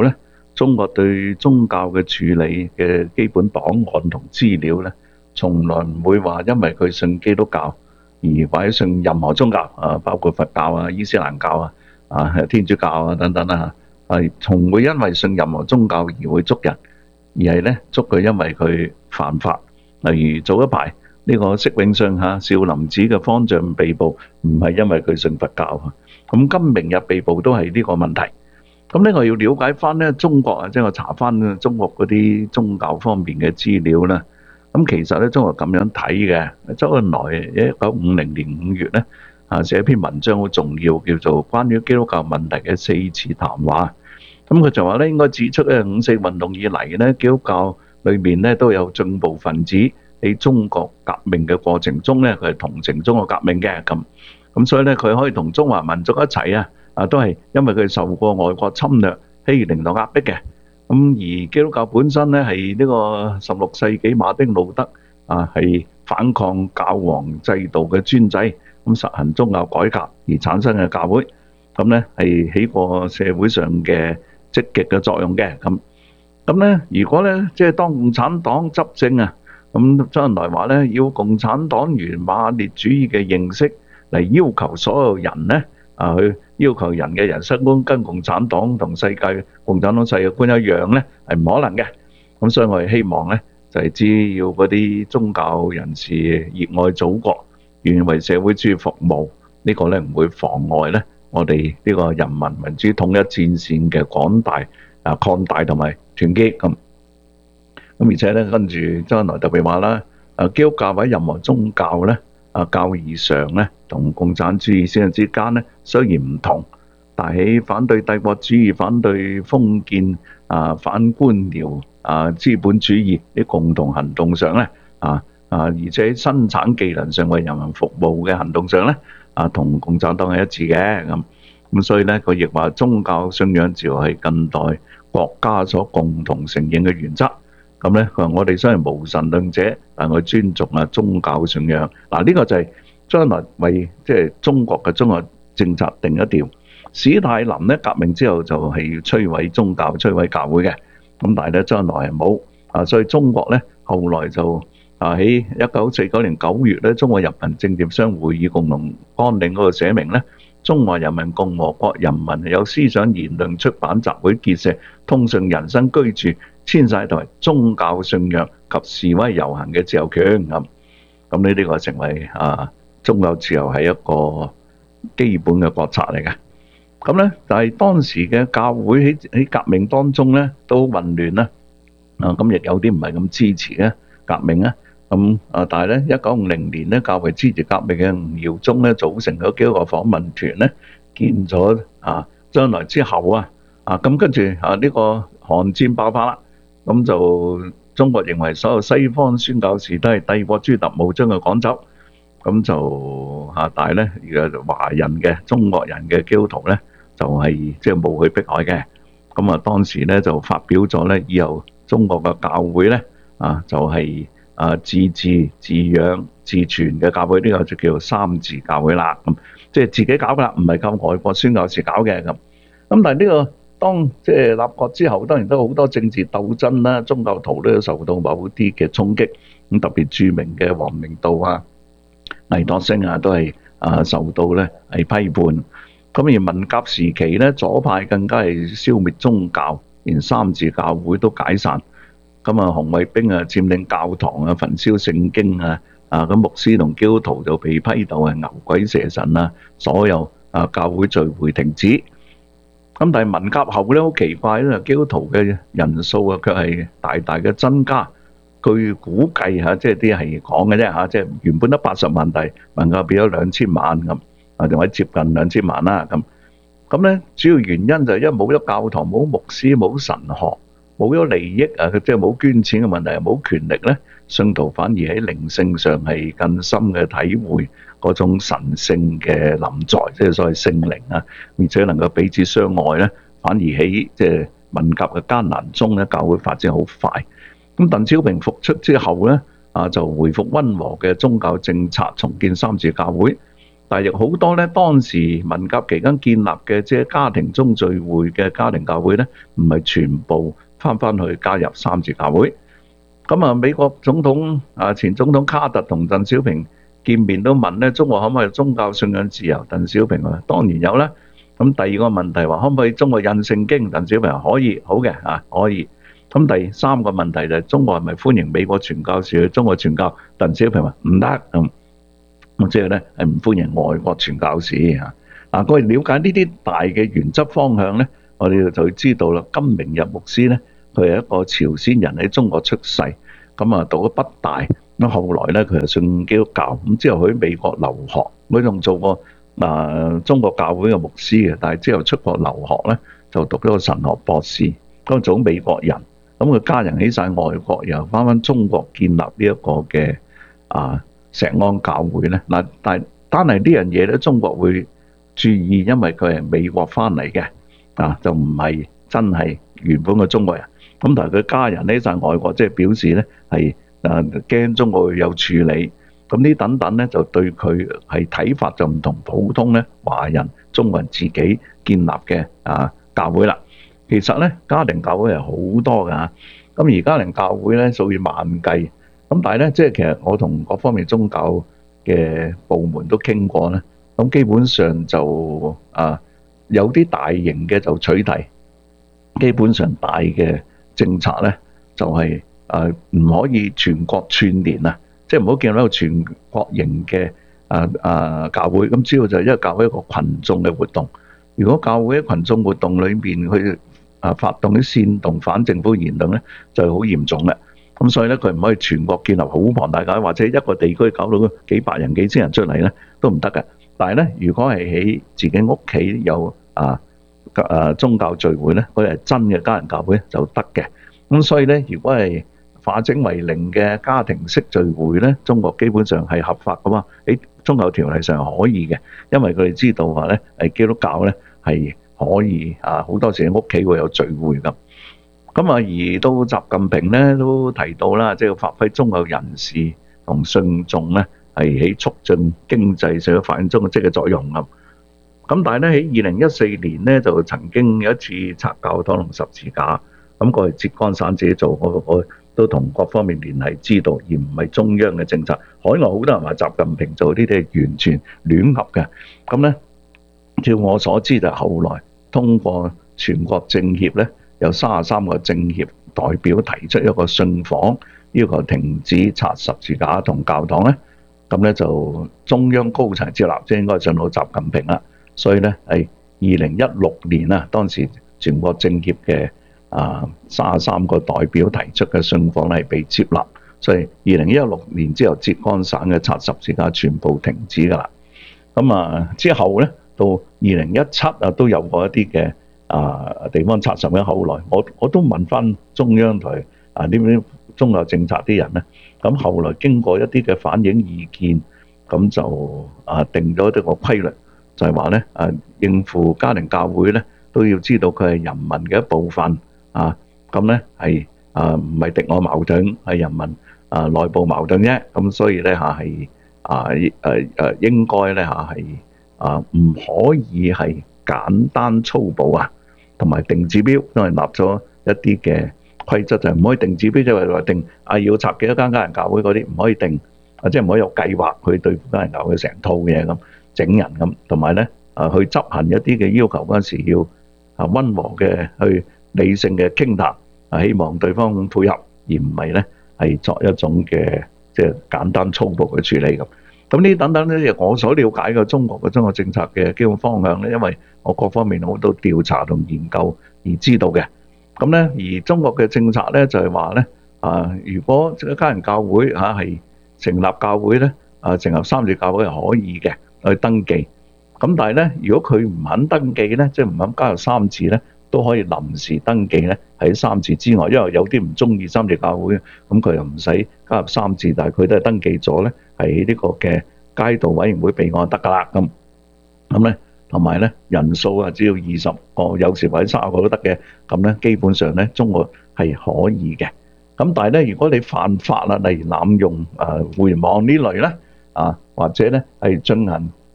中國對宗教嘅處理嘅基本檔案同資料咧，從來唔會話因為佢信基督教而或者信任何宗教啊，包括佛教啊、伊斯蘭教啊、啊天主教啊等等啊，係從會因為信任何宗教而會捉人，而係咧捉佢因為佢犯法。例如早一排呢個釋永信嚇少林寺嘅方丈被捕，唔係因為佢信佛教啊。咁今明日被捕都係呢個問題。咁呢，我要了解翻咧中國啊，即係我查翻中國嗰啲宗教方面嘅資料啦。咁其實咧，中國咁樣睇嘅。周恩來一九五零年五月咧啊寫一篇文章好重要，叫做《關於基督教問題嘅四次談話》。咁佢就話咧，應該指出咧五四運動以嚟咧，基督教裏面咧都有進步分子喺中國革命嘅過程中咧，佢係同情中國革命嘅咁。咁所以咧，佢可以同中華民族一齊啊！啊，都係因為佢受過外國侵略、欺凌同壓迫嘅。咁而基督教本身咧係呢個十六世紀馬丁路德啊，係反抗教皇制度嘅專制，咁實行宗教改革而產生嘅教會。咁咧係起過社會上嘅積極嘅作用嘅。咁咁咧，如果咧即係當共產黨執政啊，咁周恩來話咧要共產黨員馬列主義嘅認識嚟要求所有人咧啊，去要求人嘅人生觀跟共產黨同世界共產黨世界觀一樣咧，係唔可能嘅。咁所以我哋希望咧，就係只要嗰啲宗教人士熱愛祖國，願意為社會主義服務，呢個咧唔會妨礙咧我哋呢個人民民主統一戰線嘅廣大啊擴大同埋團結咁。咁而且咧，跟住周恩來特別話啦，啊基督教或者任何宗教咧，啊教義上咧，同共產主義思想之間咧，雖然唔同，但喺反對帝國主義、反對封建啊、反官僚啊、資本主義啲共同行動上咧，啊啊，而且喺生產技能上為人民服務嘅行動上咧，啊同共產黨係一致嘅咁。咁所以咧，佢亦話宗教信仰自由係近代國家所共同承認嘅原則。咁咧，佢話我哋雖然無神論者，但我尊重啊宗教信仰。嗱，呢個就係周恩來為即係中國嘅中國政策定一調。史太林咧革命之後就係摧毀宗教、摧毀教會嘅。咁但係咧，周恩來係冇啊，所以中國咧後來就啊喺一九四九年九月咧，中國人民政協商會議共同綱領嗰度寫明咧，中華人民共和國人民有思想、言論、出版、集會、結社、通訊、人身、居住、遷徙同埋宗教信仰及示威遊行嘅自由權咁。咁呢呢個成為啊宗教自由係一個基本嘅國策嚟嘅。咁咧，但係當時嘅教會喺喺革命當中咧都混亂啦。啊，咁亦有啲唔係咁支持咧革命啊。咁啊，但係咧一九五零年咧，較為支持革命嘅吳耀宗咧組成咗幾個訪問團咧，見咗啊周恩來之後啊，啊咁跟住啊呢個韓戰爆發啦。咁就中國認為所有西方宣教士都係帝國主義特務，將佢趕走。咁就嚇，但係咧而家華人嘅中國人嘅基督徒咧，就係即係冇去迫害嘅。咁啊，當時咧就發表咗咧，以後中國嘅教會咧啊，就係啊自治、自養、自存嘅教會，呢個就叫做三自教會啦。咁即係自己搞噶啦，唔係靠外國宣教士搞嘅咁。咁但係呢個當即係立國之後，當然都好多政治鬥爭啦，宗教徒都有受到某啲嘅衝擊。咁特別著名嘅王明道啊、倪柝聲啊，都係啊受到咧係批判。咁而文革時期咧，左派更加係消滅宗教，連三自教會都解散。咁啊，紅衛兵啊佔領教堂啊，焚燒聖經啊，啊咁牧師同基督徒就被批鬥係牛鬼蛇神啊，所有啊教會聚會停止。咁但係文革後咧好奇怪咧，基督徒嘅人數啊卻係大大嘅增加。據估計嚇，即係啲係講嘅啫嚇，即係原本得八十萬，但係文革變咗兩千萬咁，啊仲係接近兩千萬啦咁。咁咧主要原因就係因為冇咗教堂、冇牧師、冇神學、冇咗利益啊，即係冇捐錢嘅問題，冇權力咧，信徒反而喺靈性上係更深嘅體會嗰種神聖嘅臨在，即係所謂聖靈啊，而且能夠彼此相愛咧，反而喺即係文革嘅艱難中咧，教會發展好快。咁鄧小平復出之後咧，啊就回復溫和嘅宗教政策，重建三自教會。 但係亦好多咧當時文革期間建立嘅即係家庭中聚會嘅家庭教會咧，唔係全部翻翻去加入三自教會。咁啊，美國總統啊前總統卡特同鄧小平見面都問咧，中國可唔可以宗教信仰自由？鄧小平話當然有啦。咁第二個問題話可唔可以中國印聖經？鄧小平話可以，好嘅啊，可以。咁第三個問題就係中國係咪歡迎美國傳教士去中國傳教？鄧小平話唔得咁。咁即係咧係唔歡迎外國傳教士啊！嗱，我哋了解呢啲大嘅原則方向咧，我哋就知道啦。金明日牧師咧，佢係一個朝鮮人喺中國出世，咁啊讀咗北大，咁後來咧佢係信基督教，咁之後去美國留學，佢仲做過嗱中國教會嘅牧師嘅，但係之後出國留學咧就讀咗個神學博士，咁做美國人，咁佢家人喺晒外國，又翻翻中國建立呢一個嘅啊石安教會咧。嗱，但係單係呢樣嘢咧，中國會注意，因為佢係美國翻嚟嘅啊，就唔係真係原本嘅中國人。咁但係佢家人喺晒外國，即係表示咧係誒驚中國會有處理。咁呢等等咧，就對佢係睇法就唔同普通咧華人、中國人自己建立嘅啊教會啦。其實咧家庭教會係好多㗎，咁而家庭教會咧數以萬計。咁但係咧，即係其實我同各方面宗教嘅部門都傾過咧，咁基本上就啊有啲大型嘅就取締，基本上大嘅政策咧就係誒唔可以全國串聯啊。即係唔好見到一個全國型嘅啊啊教會，咁主要就係因為教會一個群眾嘅活動。如果教會喺群眾活動裏面去啊發動啲煽動反政府言論咧，就係好嚴重嘅。咁所以咧，佢唔可以全國建立好龐大教會，或者一個地區搞到幾百人、幾千人出嚟咧，都唔得嘅。但係咧，如果係喺自己屋企有啊啊宗教聚會咧，佢係真嘅家人教會就得嘅。咁所以咧，如果係化整為零嘅家庭式聚會咧，中國基本上係合法噶嘛，喺宗教條例上可以嘅，因為佢哋知道話咧，係基督教咧係可以啊，好多時喺屋企會有聚會咁。咁啊，而到習近平咧都提到啦，即係要發揮宗教人士同信眾咧係喺促進經濟社會發展中嘅積極作用咁。咁但係咧喺二零一四年咧就曾經有一次拆教堂同十字架，咁佢係浙江省自己做，我我都同各方面聯繫知道，而唔係中央嘅政策。海外好多人話習近平做呢啲係完全亂噏嘅。咁咧，照我所知就後來通過全國政協咧。有三十三個政協代表提出一個信訪，要求停止拆十字架同教堂咧，咁咧就中央高層接納，即係應該進到習近平啦。所以咧係二零一六年啊，當時全國政協嘅啊三十三個代表提出嘅信訪咧係被接納，所以二零一六年之後，浙江省嘅拆十字架全部停止㗎啦。咁啊之後咧到二零一七啊都有過一啲嘅。啊！地方拆十字架，後來我我都問翻中央台啊呢啲宗教政策啲人咧，咁後來經過一啲嘅反映意見，咁就啊定咗一個規律，就係話咧啊應付家庭教會咧都要知道佢係人民嘅一部分啊，咁咧係啊唔係敵我矛盾，係人民啊內部矛盾啫，咁所以咧嚇係啊誒誒應該咧嚇係啊唔可以係簡單粗暴啊！同埋定指標，因為立咗一啲嘅規則，就係唔可以定指標，即係話定啊要拆幾多間家人教會嗰啲唔可以定，或者唔可以有計劃去對付家人教會成套嘢咁整人咁，同埋咧啊去執行一啲嘅要求嗰陣時要啊溫和嘅去理性嘅傾談，啊希望對方配合，而唔係咧係作一種嘅即係簡單粗暴嘅處理咁。咁呢等等咧，我所了解嘅中國嘅中國政策嘅基本方向咧，因為我各方面好多調查同研究而知道嘅。咁咧，而中國嘅政策咧就係話咧，啊，如果一家人教會嚇係成立教會咧，啊成立三自教會係可以嘅去登記。咁但係咧，如果佢唔肯登記咧，即係唔肯加入三自咧，都可以臨時登記咧喺三自之外，因為有啲唔中意三自教會，咁佢又唔使加入三自，但係佢都係登記咗咧。喺呢個嘅街道委員會備案得㗎啦，咁咁咧，同埋咧人數啊，只要二十個，有時或者三十個都得嘅，咁咧基本上咧中國係可以嘅。咁但係咧，如果你犯法啦，例如濫用誒互聯網呢類咧，啊或者咧係進行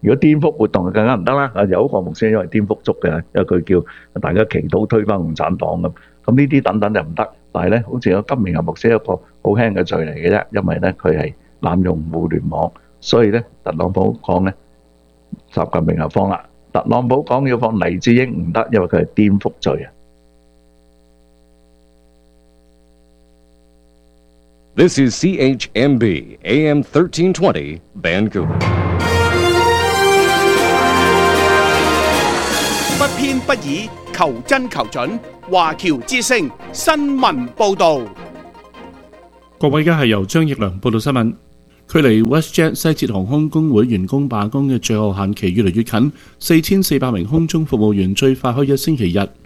如果顛覆活動就更加唔得啦。啊，有一個牧師因為顛覆足嘅，因為佢叫大家祈禱推翻共產黨咁，咁呢啲等等就唔得。但係咧，好似有金明日牧師一個好輕嘅罪嚟嘅啫，因為咧佢係濫用互聯網，所以咧特朗普講咧習近平就放啦。特朗普講要放黎智英唔得，因為佢係顛覆罪啊。 This is C H M B A M thirteen twenty Vancouver. 不偏不倚，求真求準。華僑之聲新聞報導。 各位，而家係由張奕良報道新聞。距離 WestJet 西捷航空工會員工罷工嘅最後限期越嚟越近，四千四百名空中服務員最快可以一星期日